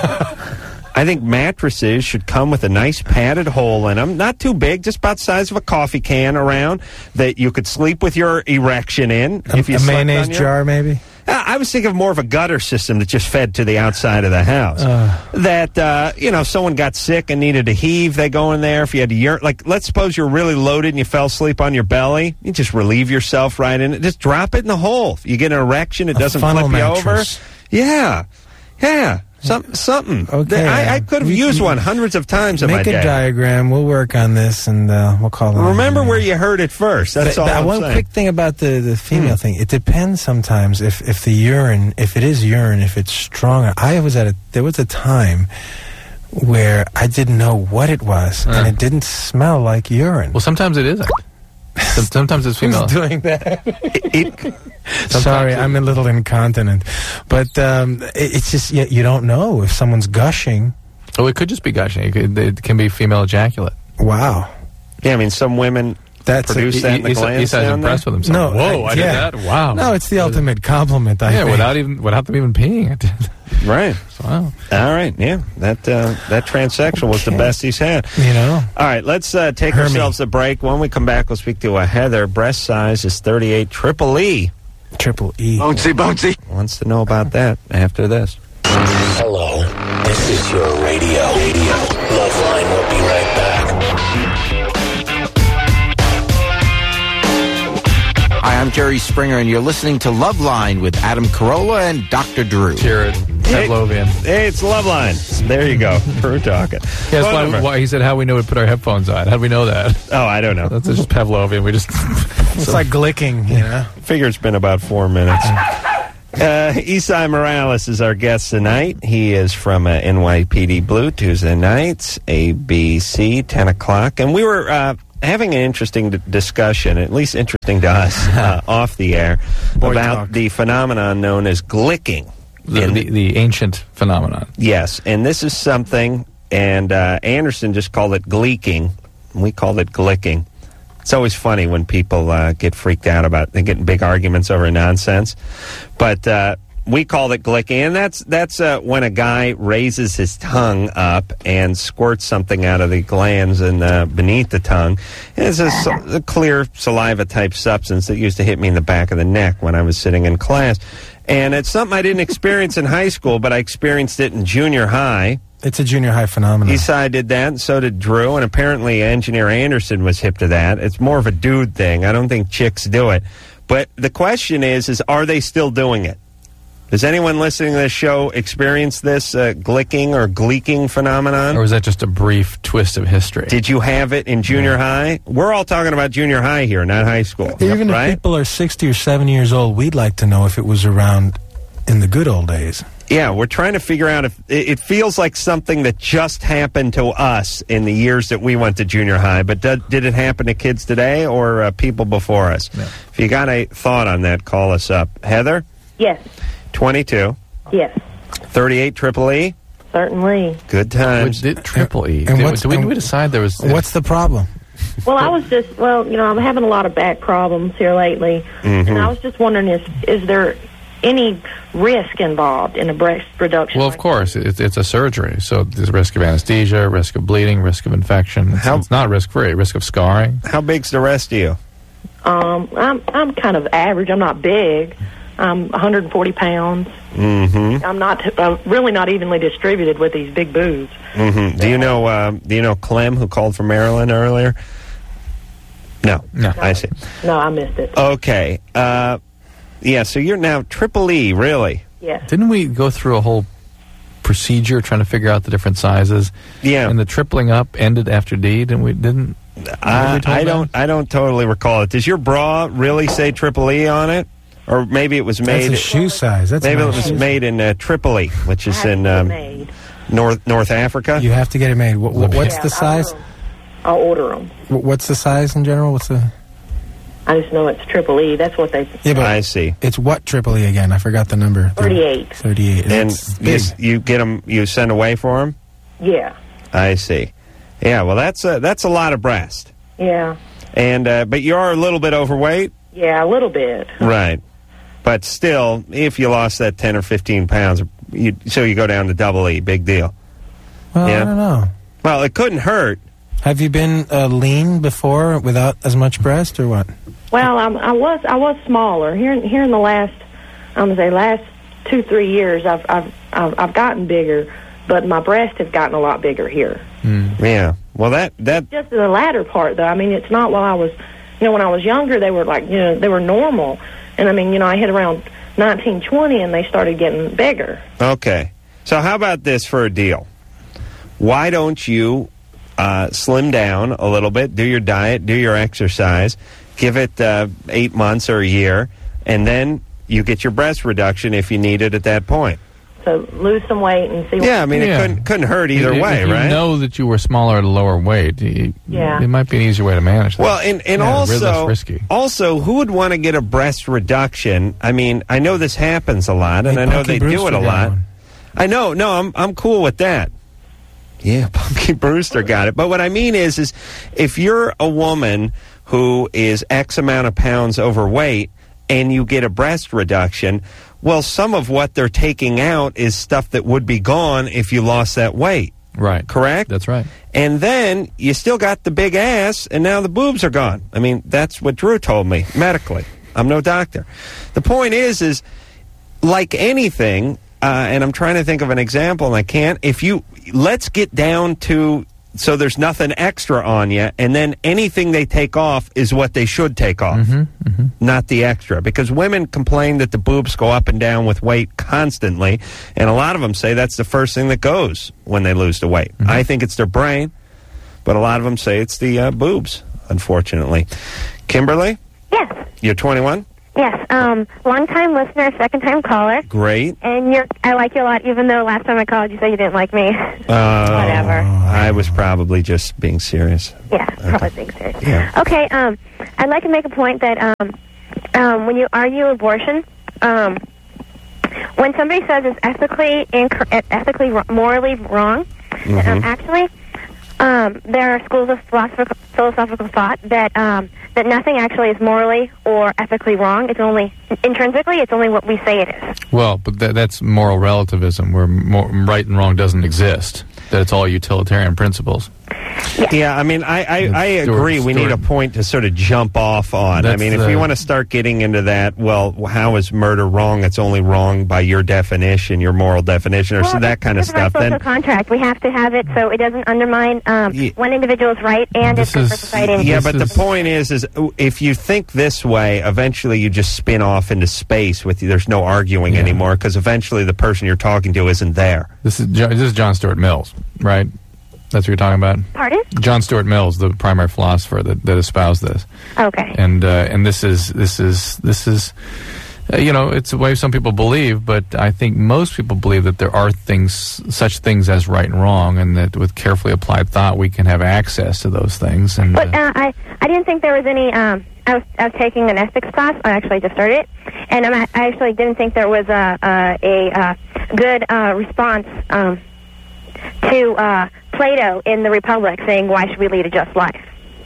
I think mattresses should come with a nice padded hole in them, not too big, just about the size of a coffee can around, that you could sleep with your erection in. A, if you a slept mayonnaise on your- jar, maybe? Uh, I was thinking of more of a gutter system that just fed to the outside of the house. Uh. that, uh, you know, if someone got sick and needed to heave, they go in there. If you had to ur- like, let's suppose you're really loaded and you fell asleep on your belly, you just relieve yourself right in it. Just drop it in the hole. You get an erection, it A doesn't funnel flip you mattress. over. Yeah. Yeah. Some, something. Okay. I, I could have We- used we- one hundreds of times in my Make a day. diagram. We'll work on this, and uh, we'll call it. Remember where you heard it first. That's But- all but I'm one saying. quick thing about the, the female thing. It depends sometimes if, if the urine, if it is urine, if it's stronger. I was at a, there was a time where I didn't know what it was, and Uh. it didn't smell like urine. Well, sometimes it isn't. Some- Sometimes it's female. Who's doing that? It- Sorry, it- I'm a little incontinent. But um, it, it's just, you, you don't know if someone's gushing. Oh, it could just be gushing. It, could, it can be female ejaculate. Wow. yeah, I mean, some women That's produce a, that in the He's, glands he's down there. impressed with himself. No, Whoa, I, I- did yeah. that? Wow. No, it's the ultimate compliment, I Yeah, think. without even without them even peeing. I did. Right. Wow. All right, yeah, that uh, that transsexual was the Okay. best he's had. You know? All right, let's uh, take Hermie. ourselves a break. When we come back, we'll speak to uh, Heather. Breast size is thirty-eight. Triple E Triple E. Bouncy, bouncy. wants to know about that after this. Hello, this is your radio. Radio. Loveline will be right back. Hi, I'm Jerry Springer, and you're listening to Loveline with Adam Carolla and Doctor Drew. Jared. Pavlovian. Hey, it's Loveline. There you go. Drew talking. Yeah, that's why, why he said how we know we put our headphones on. How do we know that? Oh, I don't know. That's just Pavlovian. We just It's like glicking, you know. Figure it's been about four minutes. Uh, Isai Morales is our guest tonight. He is from uh, N Y P D Blue, Tuesday nights, A B C, ten o'clock. And we were uh, having an interesting d- discussion, at least interesting to us, uh, off the air, Boy about talk. the phenomenon known as glicking. the, And- the, the ancient phenomenon. Yes, and this is something, and uh, Anderson just called it gleeking. We called it glicking. It's always funny when people uh, get freaked out about, they get in big arguments over nonsense. But uh, we called it glicking, and that's that's uh, when a guy raises his tongue up and squirts something out of the glands and uh, beneath the tongue. And it's a, s- a clear saliva-type substance that used to hit me in the back of the neck when I was sitting in class. And it's something I didn't experience in high school, but I experienced it in junior high. It's a junior high phenomenon. Eastside did that, and so did Drew, and apparently Engineer Anderson was hip to that. It's more of a dude thing. I don't think chicks do it. But the question is, is are they still doing it? Does anyone listening to this show experience this uh, glicking or gleeking phenomenon? Or was that just a brief twist of history? Did you have it in junior high? We're all talking about junior high here, not high school. Even right? if people are sixty or seventy years old, we'd like to know if it was around in the good old days. Yeah, we're trying to figure out if it it feels like something that just happened to us in the years that we went to junior high, but did, did it happen to kids today or uh, people before us? Yeah. If you got a thought on that, call us up. Heather, Yes. twenty-two, Yes. thirty-eight triple E, Certainly. good times. Did Triple E. And Did, what's- did we, and did we decide there was... What's the problem? Well, I was just, well, you know, I'm having a lot of back problems here lately. Mm-hmm. And I was just wondering, is, is there any risk involved in a breast reduction? Well, of course, it's, it's a surgery, so there's risk of anesthesia, risk of bleeding, risk of infection. It's, How- it's not risk-free, risk of scarring. How big's the rest of you? Um, I'm, I'm kind of average. I'm not big. I'm one hundred forty pounds. Mm-hmm. I'm not, I'm really not evenly distributed with these big boobs. Mm-hmm. Do you know? Uh, do you know Clem, who called from Maryland earlier? No, No. I see. No, I missed it. Okay, uh, yeah. So you're now triple E, really? Yes. Didn't we go through a whole procedure trying to figure out the different sizes? Yeah. And the tripling up ended after D, didn't we? Didn't... Uh, we told I that? don't. I don't totally recall it. Does your bra really say triple E on it, or maybe it was That's made? a shoe size. That's maybe it not a was shoe made in uh, Tripoli, which I is have to in get it um, made. North North Africa. You have to get it made. What, what- what's Yeah, the size? I'll, I'll order them. Wh- What's the size in general? What's the? I just know it's triple E. That's what they. Yeah, but I see. it's what triple E again? I forgot the number. thirty-eight. Thirty-eight. And It's you, big. you get them. You send away for them. Yeah. I see. Yeah. Well, that's a, that's a lot of breast. Yeah. And uh, but you are a little bit overweight, Yeah, a little bit. right? But still, if you lost that ten or fifteen pounds, you, so you go down to double E, big deal. Well, yeah. I don't know. Well, it couldn't hurt. Have you been uh, lean before without as much breast, or what? Well, I'm, I was I was smaller here. in- Here in the last, I'm gonna say last two three years, I've I've I've, I've gotten bigger, but my breasts have gotten a lot bigger here. Yeah. Well, that that Just the latter part, though. I mean, it's not while I was, you know, when I was younger, they were like, you know, they were normal, and I mean, you know, I hit around nineteen, twenty, and they started getting bigger. okay. So how about this for a deal? Why don't you uh, slim down a little bit, do your diet, do your exercise, give it uh, eight months or a year, and then you get your breast reduction if you need it at that point. So lose some weight and see. What Yeah, I mean, Yeah. it couldn't couldn't hurt either If- way, if you right? know that you were smaller at a lower weight, you, Yeah. it might be an easier way to manage that. Well, and, and Yeah, less also, risky. also, who would want to get a breast reduction? I mean, I know this happens a lot, and Hey, I know Punky they do Brewster it a got lot. one. I know, no, I'm I'm cool with that. Yeah, Punky Brewster got it. But what I mean is, is if you're a woman who is X amount of pounds overweight and you get a breast reduction, well, some of what they're taking out is stuff that would be gone if you lost that weight. right. Correct? That's right. And then you still got the big ass, and now the boobs are gone. I mean, that's what Drew told me medically. I'm no doctor. The point is, is like anything, uh, and I'm trying to think of an example, and I can't. If you let's get down to so there's nothing extra on you, and then anything they take off is what they should take off, Mm-hmm, mm-hmm. not the extra. Because women complain that the boobs go up and down with weight constantly, and a lot of them say that's the first thing that goes when they lose the weight. Mm-hmm. I think it's their brain, but a lot of them say it's the uh, boobs, unfortunately. Kimberly? Yes. You're twenty-one? Yes. Um, long-time listener, second-time caller. Great. And you're, I like you a lot, even though last time I called you said you didn't like me. Uh, Whatever. I was probably just being serious. Yeah, probably being serious. Yeah. Okay, um, I'd like to make a point that um, um, when you argue abortion, um, when somebody says it's ethically, inc- ethically, morally wrong, Mm-hmm. um, actually, um, there are schools of philosophical, philosophical thought that um, that nothing actually is morally or ethically wrong. It's only intrinsically, it's only what we say it is. Well, but that, that's moral relativism, where more, right and wrong doesn't exist. That it's all utilitarian principles. Yeah, yeah I mean, I, I, I agree. We need a point to sort of jump off on. That's I mean, if the- we want to start getting into that, well, how is murder wrong? It's only wrong by your definition, your moral definition, or well, so that kind of it's our stuff. social Then, contract. We have to have it so it doesn't undermine um, Yeah. one individual's right and it's good for society. yeah, This but is- the point is, is if you think this way, eventually you just spin off into space with you. There's no arguing Yeah. anymore because eventually the person you're talking to isn't there. This is Jo- this is John Stuart Mills, right? That's what you're talking about. Pardon? John Stuart Mills, the primary philosopher that, that espoused this. Okay. And uh, and this is this is this is uh, you know, it's the way some people believe, but I think most people believe that there are things, such things as right and wrong, and that with carefully applied thought, we can have access to those things. And But uh, uh, I, I didn't think there was any. Um, I was, I was taking an ethics class. I actually just started it, and I'm, I actually didn't think there was a a, a uh, good uh, response um, to uh, Plato in the Republic saying, "Why should we lead a just life?"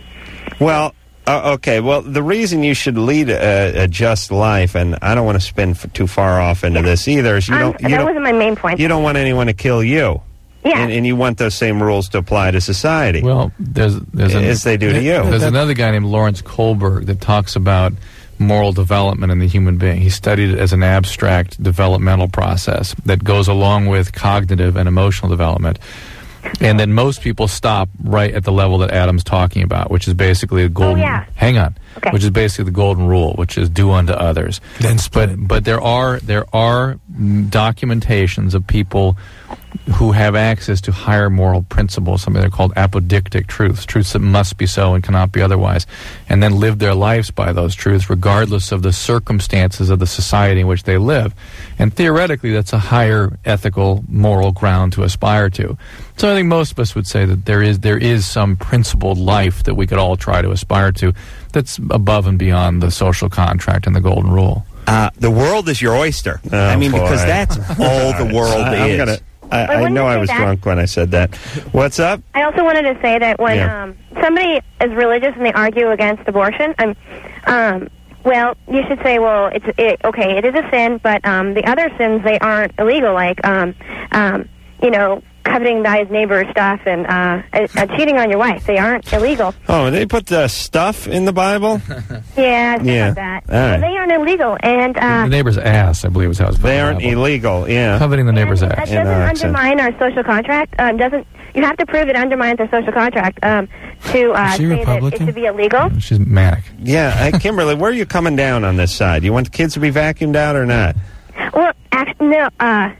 Well, uh, okay. Well, the reason you should lead a, a just life, and I don't want to spin f- too far off into this either, is you Um, don't you that don't, wasn't my main point. you don't want anyone to kill you. Yeah. And, and you want those same rules to apply to society. well, there's there's an- as they do to you. There's another guy named Lawrence Kohlberg that talks about moral development in the human being. He studied it as an abstract developmental process that goes along with cognitive and emotional development. And then most people stop right at the level that Adam's talking about, which is basically the golden. Oh, yeah. Hang on, Okay. which is basically the golden rule, which is do unto others. Then split But but there are there are mm, documentations of people who have access to higher moral principles, something they're called apodictic truths, truths that must be so and cannot be otherwise, and then live their lives by those truths regardless of the circumstances of the society in which they live. And theoretically, that's a higher ethical, moral ground to aspire to. So I think most of us would say that there is there is some principled life that we could all try to aspire to that's above and beyond the social contract and the golden rule. Uh, the world is your oyster. I mean, boy. because that's all the world I- I'm is. gonna- I, But I wouldn't know you I say was that? drunk when I said that. What's up? I also wanted to say that when Yeah. um, somebody is religious and they argue against abortion, um, um, well, you should say, well, it's it, okay, it is a sin, but um, the other sins they aren't illegal, like um, um, you know, coveting thy neighbor's stuff and uh, uh, uh, cheating on your wife. They aren't illegal. Oh, they put the stuff in the Bible? Yeah, stuff Yeah. like that. All right. Well, they aren't illegal, and uh, The neighbor's ass, I believe, is how it's They aren't illegal, yeah. Coveting the neighbor's that ass. doesn't undermine our social contract. Um, doesn't you have to prove it undermines our social contract um, to uh, Is she say that it Republican? should be illegal? She's manic. Yeah, uh, Kimberly, where are you coming down on this side? You want the kids to be vacuumed out or not? Well, actually, no. Uh,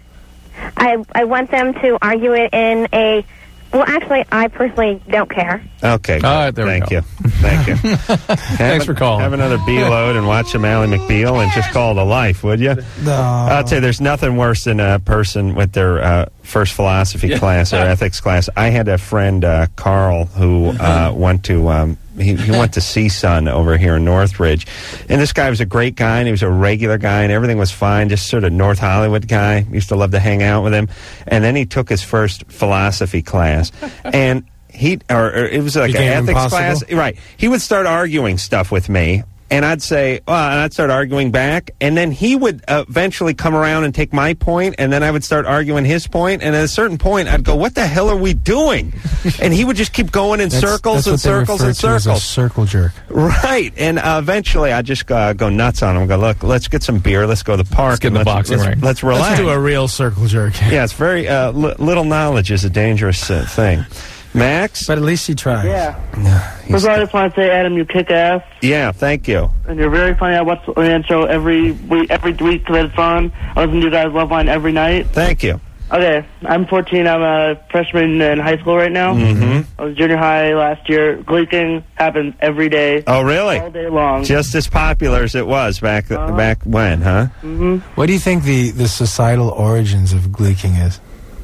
I I want them to argue it in a. Well, actually, I personally don't care. Okay. All right, there we Thank go. you. Thank you. Thanks for calling. Have another B-load and watch some Ally McBeal and just call it a life, would you? No. I'll tell you, there's nothing worse than a person with their uh, first philosophy class or ethics class. I had a friend, uh, Carl, who uh, went to um, he, he went to C S U N over here in Northridge, and this guy was a great guy, and he was a regular guy, and everything was fine. Just sort of North Hollywood guy. Used to love to hang out with him, and then he took his first philosophy class, and. He or, or it was like an Became ethics impossible? class, right? He would start arguing stuff with me, and I'd say, well, and I'd start arguing back, and then he would uh, eventually come around and take my point, and then I would start arguing his point, and at a certain point, I'd go, "What the hell are we doing?" And he would just keep going in That's- circles that's and what they circles refer and to as a circles. circle jerk. Right, and uh, eventually I just uh, go nuts on him. Go, look, let's get some beer. Let's go to the park. Let's get in and the let's, boxing let's, ring. Let's relax. Let's do a real circle jerk. Yeah, it's very uh, li- little knowledge is a dangerous uh, thing. Max? But at least she tried. Yeah. First of all, I just want to say, Adam, you kick ass. Yeah, thank you. And you're very funny. I watch the Land Show every week, every week that it's on. I listen to you guys' Love Line every night. Thank you. Okay, I'm fourteen. I'm a freshman in high school right now. Mm-hmm. I was junior high last year. Gleeking happens every day. Oh, really? All day long. Just as popular as it was back Uh-huh. back when, huh? Mm-hmm. What do you think the, the societal origins of gleeking is?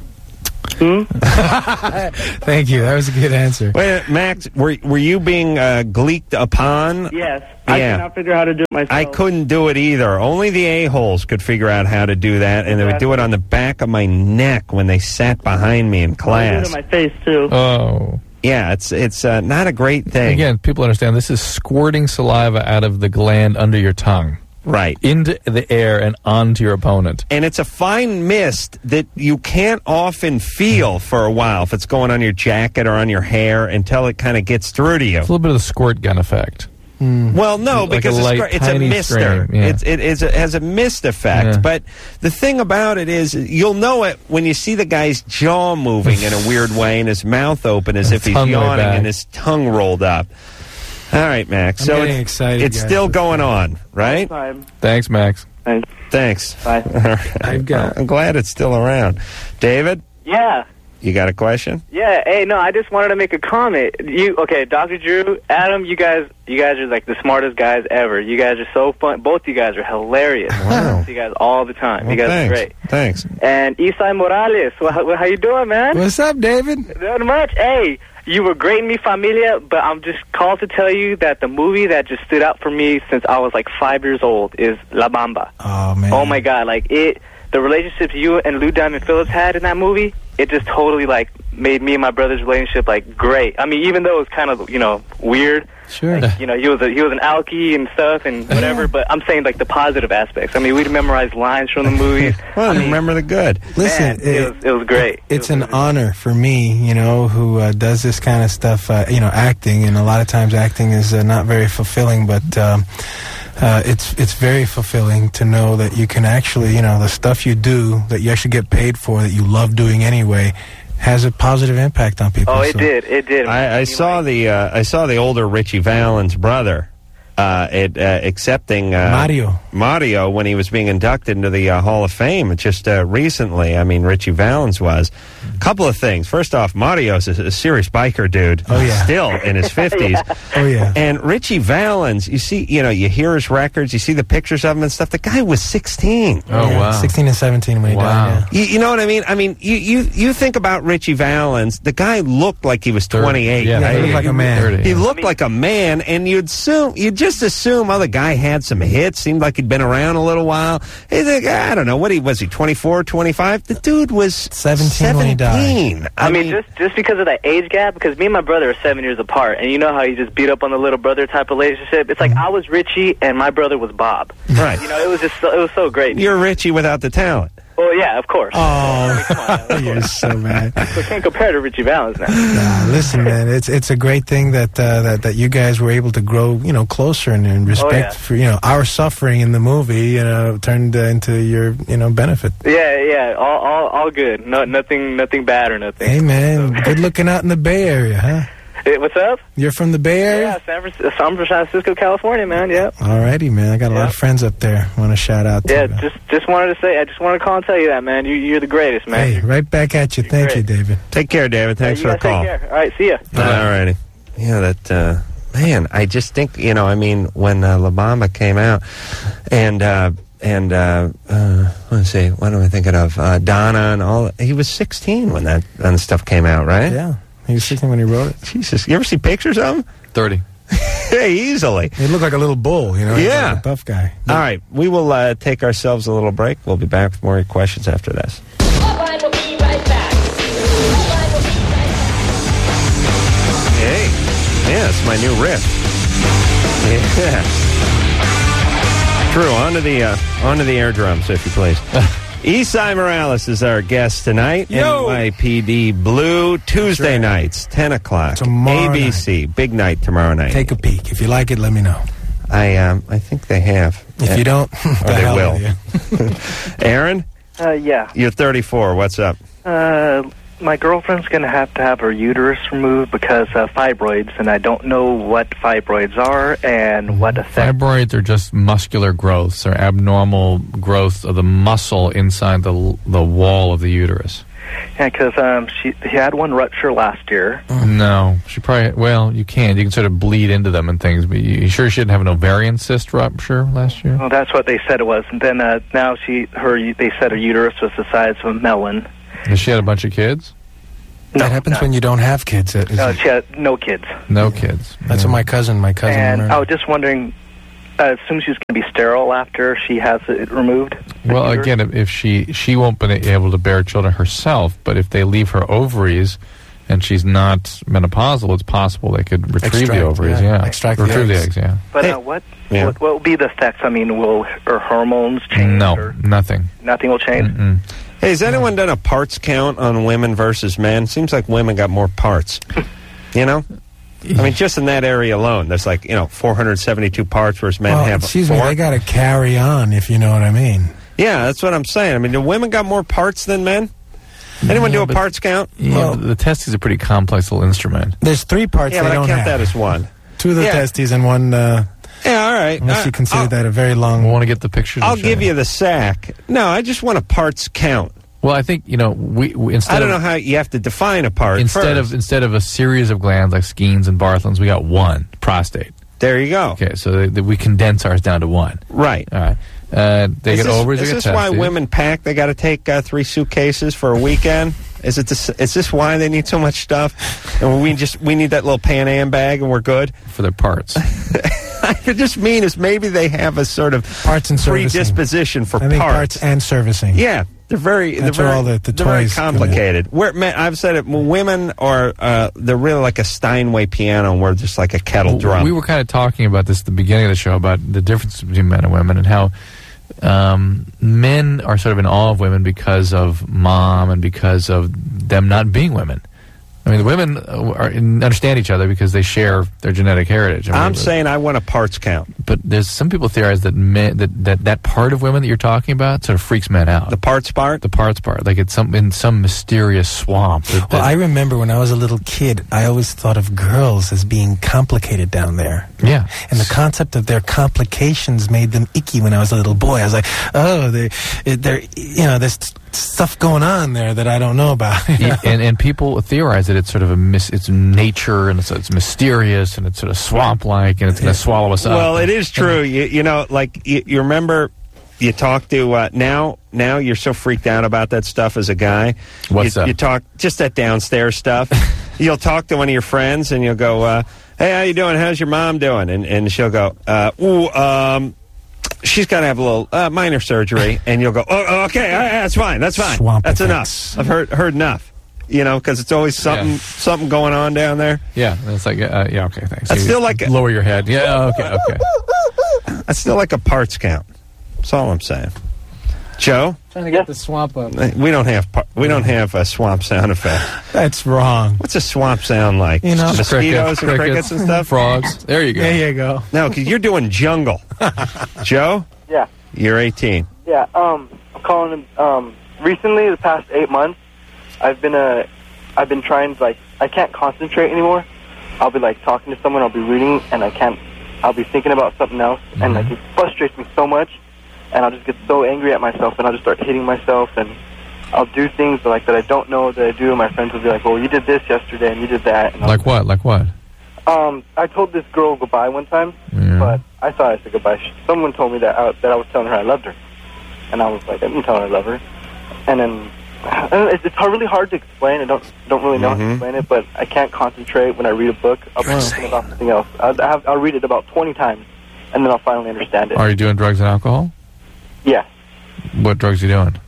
Hmm? Thank you. That was a good answer. Wait, Max, were were you being uh, gleeked upon? Yes. I Yeah. cannot figure out how to do it myself. I couldn't do it either. Only the a-holes could figure out how to do that, and they would do it on the back of my neck when they sat behind me in I do it class. on my face, too. Oh. Yeah, it's it's uh, not a great thing. Again, people understand this is squirting saliva out of the gland under your tongue. Right. Into the air and onto your opponent. And it's a fine mist that you can't often feel for a while if it's going on your jacket or on your hair until it kind of gets through to you. It's a little bit of the squirt gun effect. Well, no, Like because a it's, light, gr- it's a tiny mister. stream, yeah. It's, it, is a, has a mist effect. Yeah. But the thing about it is, you'll know it when you see the guy's jaw moving in a weird way and his mouth open as if he's tongue way yawning back. and his tongue rolled up. All right, Max. I'm so getting it's, excited, it's guys. still going on, right? Time. Thanks, Max. Thanks. Thanks. Bye. All right. I've got- I'm glad it's still around. David, Yeah. you got a question? Yeah, hey, no, I just wanted to make a comment. You, okay, Doctor Drew, Adam, you guys, you guys are like the smartest guys ever. You guys are so fun. Both you guys are hilarious. Wow. I see you guys all the time. Well, you guys thanks. are great. Thanks. And Isai Morales, well, how, how you doing, man? What's up, David? Not much. Hey, you were great in Mi Familia, but I'm just called to tell you that the movie that just stood out for me since I was like five years old is La Bamba. Oh, man. Oh my God, like it, the relationships you and Lou Diamond Phillips had in that movie, it just totally like made me and my brother's relationship like great. I mean, even though it was kind of, you know, weird. Sure. Like, you know, he was a, he was an alkie and stuff and whatever, but I'm saying like the positive aspects. I mean, we'd memorize lines from the movies. Well, I mean, remember the good. Listen, man, it, was, it was great. It's an honor for me, you know, who uh, does this kind of stuff, uh, you know, acting, and a lot of times acting is uh, not very fulfilling, but um, uh, it's it's very fulfilling to know that you can actually, you know, the stuff you do that you actually get paid for, that you love doing anyway, has a positive impact on people. Oh, it so. did. It did. I, I saw the uh, I saw the older Richie Valens' brother uh, it, uh, accepting uh, Mario. Mario when he was being inducted into the uh, Hall of Fame just uh, recently. I mean, Richie Valens was. A couple of things. First off, Mario's a, a serious biker dude. Oh, yeah. Still in his fifties. Oh, yeah. And Richie Valens, you see, you know, you hear his records, you see the pictures of him and stuff. The guy was sixteen. Oh, Yeah, wow. sixteen and seventeen when he Wow. died, yeah. You, you know what I mean? I mean, you, you, you think about Richie Valens, the guy looked like he was twenty-eight. Yeah, Yeah, he right? looked like a man. thirty, He yeah. looked like a man, and you'd assume, you'd just assume, oh, the guy had some hits, seemed like he'd been around a little while. Hey, the, I don't know, what he was he, twenty-four, twenty-five? The dude was seventeen when he died. seventeen. I mean, just just because of that age gap, because me and my brother are seven years apart, and you know how you just beat up on the little brother type relationship. It's like I was Richie and my brother was Bob. Right. You know, it was just so, it was so great. You're Richie without the talent. Well, yeah, of course. Oh, you're so mad. So can't compare to Richie Valens now. Nah, listen, man, it's it's a great thing that uh, that that you guys were able to grow, you know, closer and, and respect Oh, yeah. for, you know, our suffering in the movie, you know, turned uh, into your, you know, benefit. Yeah, yeah, all all all good. No, nothing, nothing bad or nothing. Hey, man, good looking out in the Bay Area, huh? Hey, what's up? You're from the Bay Area? Yeah, San Francisco, I'm from San Francisco, California, man. Yeah. Alrighty, man. I got a lot Yeah. of friends up there. Want to shout out to Yeah, you. just just wanted to say, I just wanted to call and tell you that, man. You you're the greatest, man. Hey, right back at you. Thank you, David. Take care, David. Thanks you for the guys call. Take care. All right, see ya. All righty. Yeah, that, uh, man, I just think, you know, I mean, when uh, La Bamba came out, and, uh, and, uh, uh, let's see, what am I thinking of? Uh, Donna and all, he was sixteen when that, when the stuff came out, right? Yeah. He was sixteen when he wrote it. Jesus. You ever see pictures of him? thirty. Hey, easily. He looked like a little bull, you know? He was Yeah. like a tough guy. All right, we will uh, take ourselves a little break. We'll be back with more questions after this. Loveline will be right back. Loveline will be right back. Hey, yeah, it's my new riff. Yeah. Drew, onto the uh, onto the air drums, if you please. Isai Morales is our guest tonight. Yo! N Y P D Blue, Tuesday right. nights, ten o'clock. Tomorrow A B C, big night tomorrow night. Take a peek. If you like it, let me know. I um, I think they have. If you don't, or the they hell will. with you. Aaron, Uh, yeah. you're thirty-four. What's up? Uh, my girlfriend's going to have to have her uterus removed because of fibroids, and I don't know what fibroids are and what affect. Fibroids are just muscular growths, or abnormal growth of the muscle inside the the wall of the uterus. Yeah, because um, she he had one rupture last year. No, she probably. Well, you can. You can sort of bleed into them and things. But you, you sure she didn't have an ovarian cyst rupture last year? Well, that's what they said it was, and then uh, now she her they said her uterus was the size of a melon. Has she had a bunch of kids? No, that happens no. when you don't have kids. uh, No, is it? she had no kids. No kids. That's what my cousin, my cousin. And learned. I was just wondering, uh, assume she's going to be sterile after she has it removed. Well, again, if, if she she won't be able to bear children herself, but if they leave her ovaries and she's not menopausal, it's possible they could retrieve Extract, the ovaries. yeah. Yeah, Extract the retrieve the eggs. eggs. Yeah. But Hey. uh, what, Yeah. what what will be the effects? I mean, will her hormones change? No, or nothing. nothing will change. Mm-mm. Hey, has anyone done a parts count on women versus men? Seems like women got more parts. You know? I mean, just in that area alone, there's like, you know, four hundred seventy-two parts versus men well, have excuse four. me, they got to carry on, if you know what I mean. Yeah, that's what I'm saying. I mean, do women got more parts than men? Anyone Yeah, do a but- parts count? Yeah, Well- but the testes are a pretty complex little instrument. There's three parts Yeah, they but I don't count have. that as one. Two of the Yeah. testes and one, uh, Yeah, all right. unless Uh, you consider I'll, that a very long... We want to get the pictures. I'll and show give you the sack. No, I just want a parts count. Well, I think you know we, we instead I don't of, know how you have to define a part instead first. of instead of a series of glands like Skene's and Bartholin's, we got one prostate. There you go. Okay, so they, they, we condense ours down to one. Right. All right. Uh, they is get this, ovaries. is they get this why testes. women pack? They got to take uh, three suitcases for a weekend. Is it? This, is this why they need so much stuff? And we just we need that little Pan Am bag and we're good for their parts. I just mean is maybe they have a sort of parts and servicing. predisposition for I think parts. parts and servicing. Yeah, they're very That's they're where very, all the- the they're very toys come in. complicated. Where men, I've said it, women are uh, they're really like a Steinway piano, and we're just like a kettle drum. We were kind of talking about this at the beginning of the show about the difference between men and women and how um, men are sort of in awe of women because of mom and because of them not being women. I mean, the women uh, are, understand each other because they share their genetic heritage. I mean, I'm saying I want a parts count. but there's some people theorize that men, that, that that part of women that you're talking about sort of freaks men out. The parts part? The parts part. Like it's some in some mysterious swamp. That, Well, that- I remember when I was a little kid, I always thought of girls as being complicated down there. Yeah. And the concept of their complications made them icky when I was a little boy. I was like, oh, they, they're, you know, there's stuff going on there that I don't know about. you know? and and people theorize that it's sort of a mis- it's nature and it's, it's mysterious and it's sort of swamp-like and it's going to swallow us up. Well, it is true. You, you know, like you, you remember, you talk to uh, now. Now you're so freaked out about that stuff as a guy. What's you, that? You talk just that downstairs stuff. You'll talk to one of your friends and you'll go, uh, "Hey, how you doing? How's your mom doing?" And and she'll go, uh, "Ooh, um." She's got to have a little uh, minor surgery, and you'll go, "Oh, okay, uh, that's fine, that's fine, Swamp that's effects. enough. I've heard heard enough." You know, because it's always something Yeah. something going on down there. yeah, and it's like uh, yeah, okay, thanks. That's You still like a- lower your head. Yeah, okay, okay. That's still like a parts count. That's all I'm saying. Joe, Trying to get the swamp up. we don't have par- we don't have a swamp sound effect. That's wrong. What's a swamp sound like? You know- mosquitoes and crickets and stuff. frogs. There you go. There you go. No, because you're doing jungle. Joe, Yeah, you're eighteen. yeah. Um, I'm calling. Um, recently, the past eight months, I've been uh, I've been trying to, like, I can't concentrate anymore. I'll be like talking to someone, I'll be reading, and I can't. I'll be thinking about something else, and like it frustrates me so much, and I'll just get so angry at myself, and I'll just start hitting myself, and I'll do things like that I don't know that I do, and my friends will be like, "Well, you did this yesterday, and you did that." And I'll- Like what? Like what? Um, I told this girl goodbye one time, Yeah. but I thought I said goodbye. She- Someone told me that I, that I was telling her I loved her, and I was like, I didn't tell her I love her. And then I don't know, it's, it's hard, really hard to explain. I don't don't really know how to Mhm. explain it, but I can't concentrate when I read a book. I'll be thinking about something else. I'll, I have, I'll read it about twenty times, and then I'll finally understand it. Are you doing drugs and alcohol? Yeah. What drugs are you doing?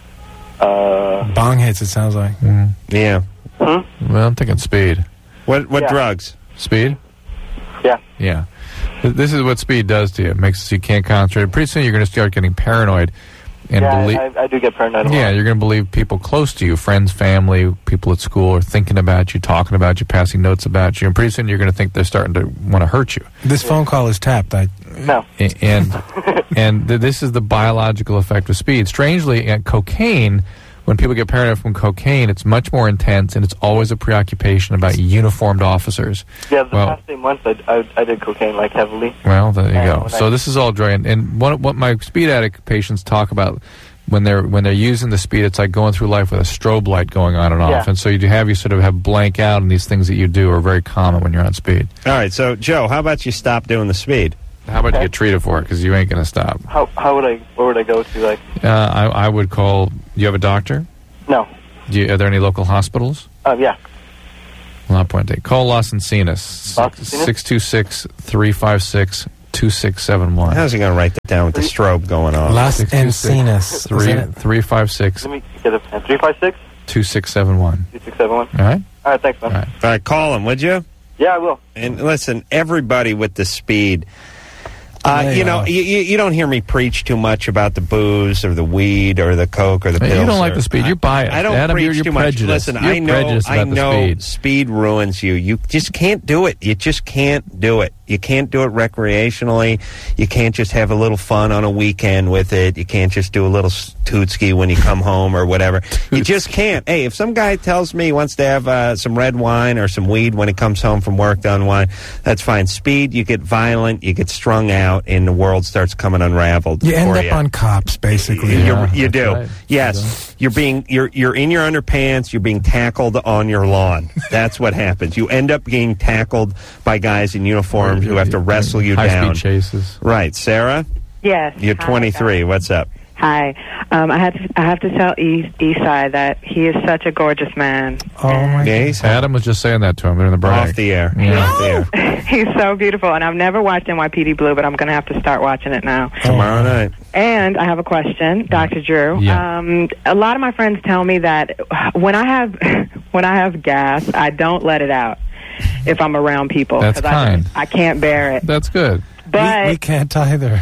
Uh, Bong hits, it sounds like. Mm. Yeah. hmm? Well, I'm thinking speed. What what Yeah. drugs? Speed? Yeah. Yeah. Th- This is what speed does to you. It makes it so you can't concentrate. Pretty soon you're going to start getting paranoid and yeah, believe. I, I do get paranoid a lot. Yeah, you're going to believe people close to you, friends, family, people at school are thinking about you, talking about you, passing notes about you, and pretty soon you're going to think they're starting to want to hurt you. This phone call is tapped. I, No. A- And and th- this is the biological effect of speed. Strangely, uh, cocaine, when people get paranoid from cocaine, it's much more intense, and it's always a preoccupation about uniformed officers. Yeah, the well, past eight months I, I, I did cocaine, like, heavily. Well, there you And go. when So I- this is all joy, and, and what, what my speed addict patients talk about when they're when they're using the speed, it's like going through life with a strobe light going on and off, Yeah. and so you have you sort of have blank out, and these things that you do are very common when you're on speed. All right, so Joe, how about you stop doing the speed? How about you get treated for it, because you ain't going to stop. How how would I, where would I go to, like, Uh, I, I would call. You have a doctor? no. Do you, are there any local hospitals? Um, yeah. La Puente. Call Los Encinas. Los Encinas? six two six, three five six, two six seven one. How's he going to write that down with the strobe going on? Las Encinas. three five six, Let me get a pen. three five six, two six seven one. two six seven one. All right? All right, thanks, man. All right, call him, would you? Yeah, I will. And listen, everybody with the speed. Uh, Yeah, you know, yeah. you, you you don't hear me preach too much about the booze or the weed or the coke or the Hey, pills. you don't like or- the speed. You're biased. I don't Adam, preach you're- you're too much. prejudiced. Listen, You're I know, prejudiced I about the know, speed. speed ruins you. You just can't do it. You just can't do it. You can't do it recreationally. You can't just have a little fun on a weekend with it. You can't just do a little s- tootski when you come home or whatever. You just can't. Hey, if some guy tells me he wants to have uh, some red wine or some weed when he comes home from work to unwind, that's fine. Speed, you get violent, you get strung out, and the world starts coming unraveled. You end for up you. on cops, basically. You, you do. Yes. You're being you're you're in your underpants, you're being tackled on your lawn. That's what happens. You end up being tackled by guys in uniforms who have to wrestle you High-speed down. chases. Right, Sarah? Yes. You're Hi, twenty-three. What's up? Hi. Um, I had to, I have to tell e- Esai that he is such a gorgeous man. Oh my Yeah, he's Adam was just saying that to him during the break. off the air. Yeah. Off the air. He's so beautiful, and I've never watched N Y P D Blue, but I'm going to have to start watching it now. Tomorrow night. And I have a question, Doctor Drew. Yeah. Um, a lot of my friends tell me that when I have when I have gas, I don't let it out if I'm around people. That's 'cause kind. I, I can't bear it. That's good. But we, we can't either.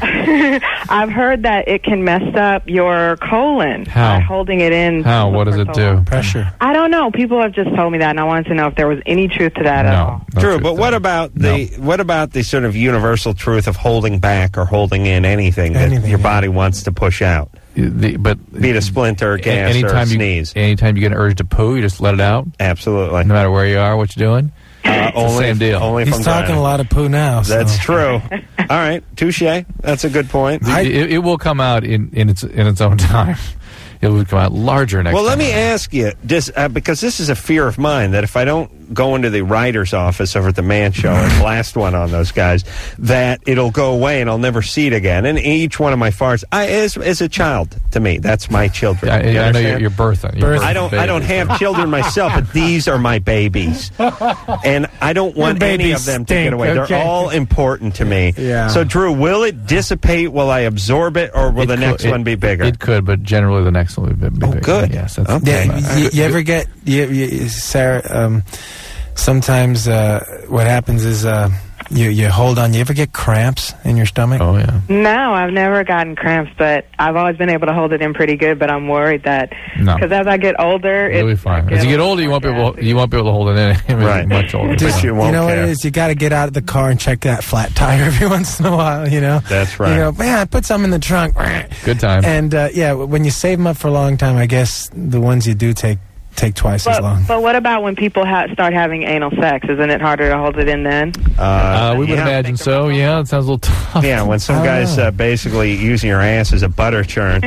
I've heard that it can mess up your colon How? by holding it in. How? What does for it so do? long. Pressure. I don't know. People have just told me that, and I wanted to know if there was any truth to that at all. No. no True, truth but to what that. about the what about the sort of universal truth of holding back or holding in anything that Anything, your yeah. body wants to push out? The, but Be it a splinter, a- gas, or a anytime you, sneeze. anytime you get an urge to poo, you just let it out, Absolutely. no matter where you are, what you're doing. Uh, the only, same deal. Only He's from talking driving. a lot of poo now. so- That's true. All right, touche. That's a good point. The- it, it will come out in, in its in its own time. It will come out larger next Well, let time. me ask you, this, uh, because this is a fear of mine, that if I don't go into the writer's office over at the Man Show and blast one on those guys, that it'll go away and I'll never see it again. And each one of my farts, I, as, as a child, to me, that's my children. I, You I know understand? you're, you're birthing. You're Birth- birthing I don't. I don't babies. have children myself, but these are my babies, and I don't want any babies of them to stink, get away. okay? They're all important to me. Yeah. So, Drew, will it dissipate? Will I absorb it, or will It the could- next it- one be bigger? It could, but generally the next one will be, be Oh, bigger. good. Yes, that's Okay. Yeah, you, you ever get you, you, Sarah? Um, sometimes uh, what happens is uh, you you hold on. You ever get cramps in your stomach? Oh yeah. No, I've never gotten cramps, but I've always been able to hold it in pretty good. But I'm worried that No. because as I get older, You'll be it's fine. I As you a get little older, you won't be more able you won't be able to hold it in. Right. Much older. Just you You won't know what care. it is? You got to get out of the car and check that flat tire every once in a while. You know. That's right. You know, man, I put some in the trunk. Good time. And uh, yeah, when you save them up for a long time, I guess the ones you do take take twice as long. But, but what about when people ha- start having anal sex? Isn't it harder to hold it in then? Uh, we would yeah. imagine so. Yeah, it sounds a little tough. Yeah, when some Oh. guy's uh, basically using your ass as a butter churn,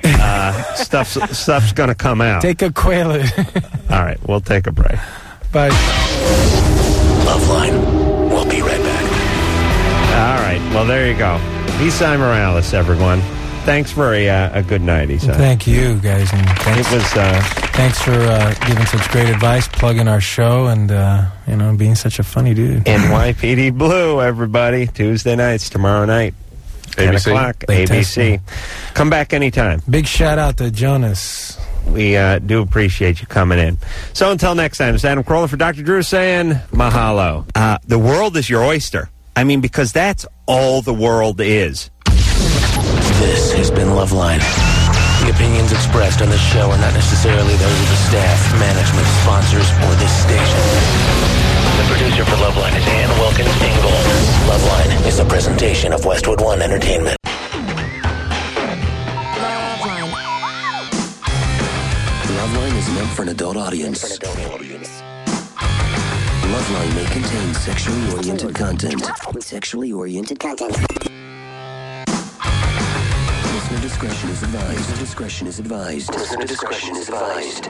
uh, stuff's stuff's going to come out. Take a quail. All right, we'll take a break. Bye. Loveline. We'll be right back. All right, well, there you go. Esai Morales, everyone. Thanks for a, uh, a good night, Esai. Thank you, guys, and thanks, It was. Uh, thanks for uh, giving such great advice, plugging our show, and uh, you know, being such a funny dude. N Y P D Blue, everybody. Tuesday nights, tomorrow night, ten A B C. o'clock, Late A B C. testing. Come back anytime. Big shout out to Jonas. We uh, do appreciate you coming in. So until next time, it's Adam Carolla for Doctor Drew saying mahalo. Uh, the world is your oyster. I mean, because that's all the world is. This has been Loveline. The opinions expressed on this show are not necessarily those of the staff, management, sponsors, or this station. The producer for Loveline is Ann Wilkins Ingle. Loveline is a presentation of Westwood One Entertainment. adult audience. Loveline may contain sexually oriented content. Sexually oriented content. Listener discretion is advised. Listener discretion is advised. Listener discretion is advised.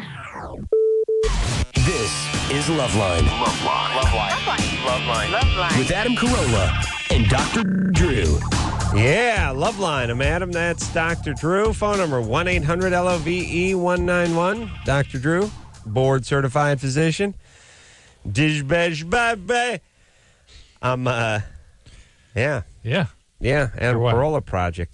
This is Loveline. Loveline. Loveline. Loveline. Loveline. With Adam Carolla and Doctor Drew. Yeah, Loveline. I'm Adam. That's Doctor Drew. Phone number one eight hundred L O V E one nine one. Doctor Drew, board certified physician. Dish bash baby. I'm uh yeah. Yeah. Yeah, Adam Carolla Project.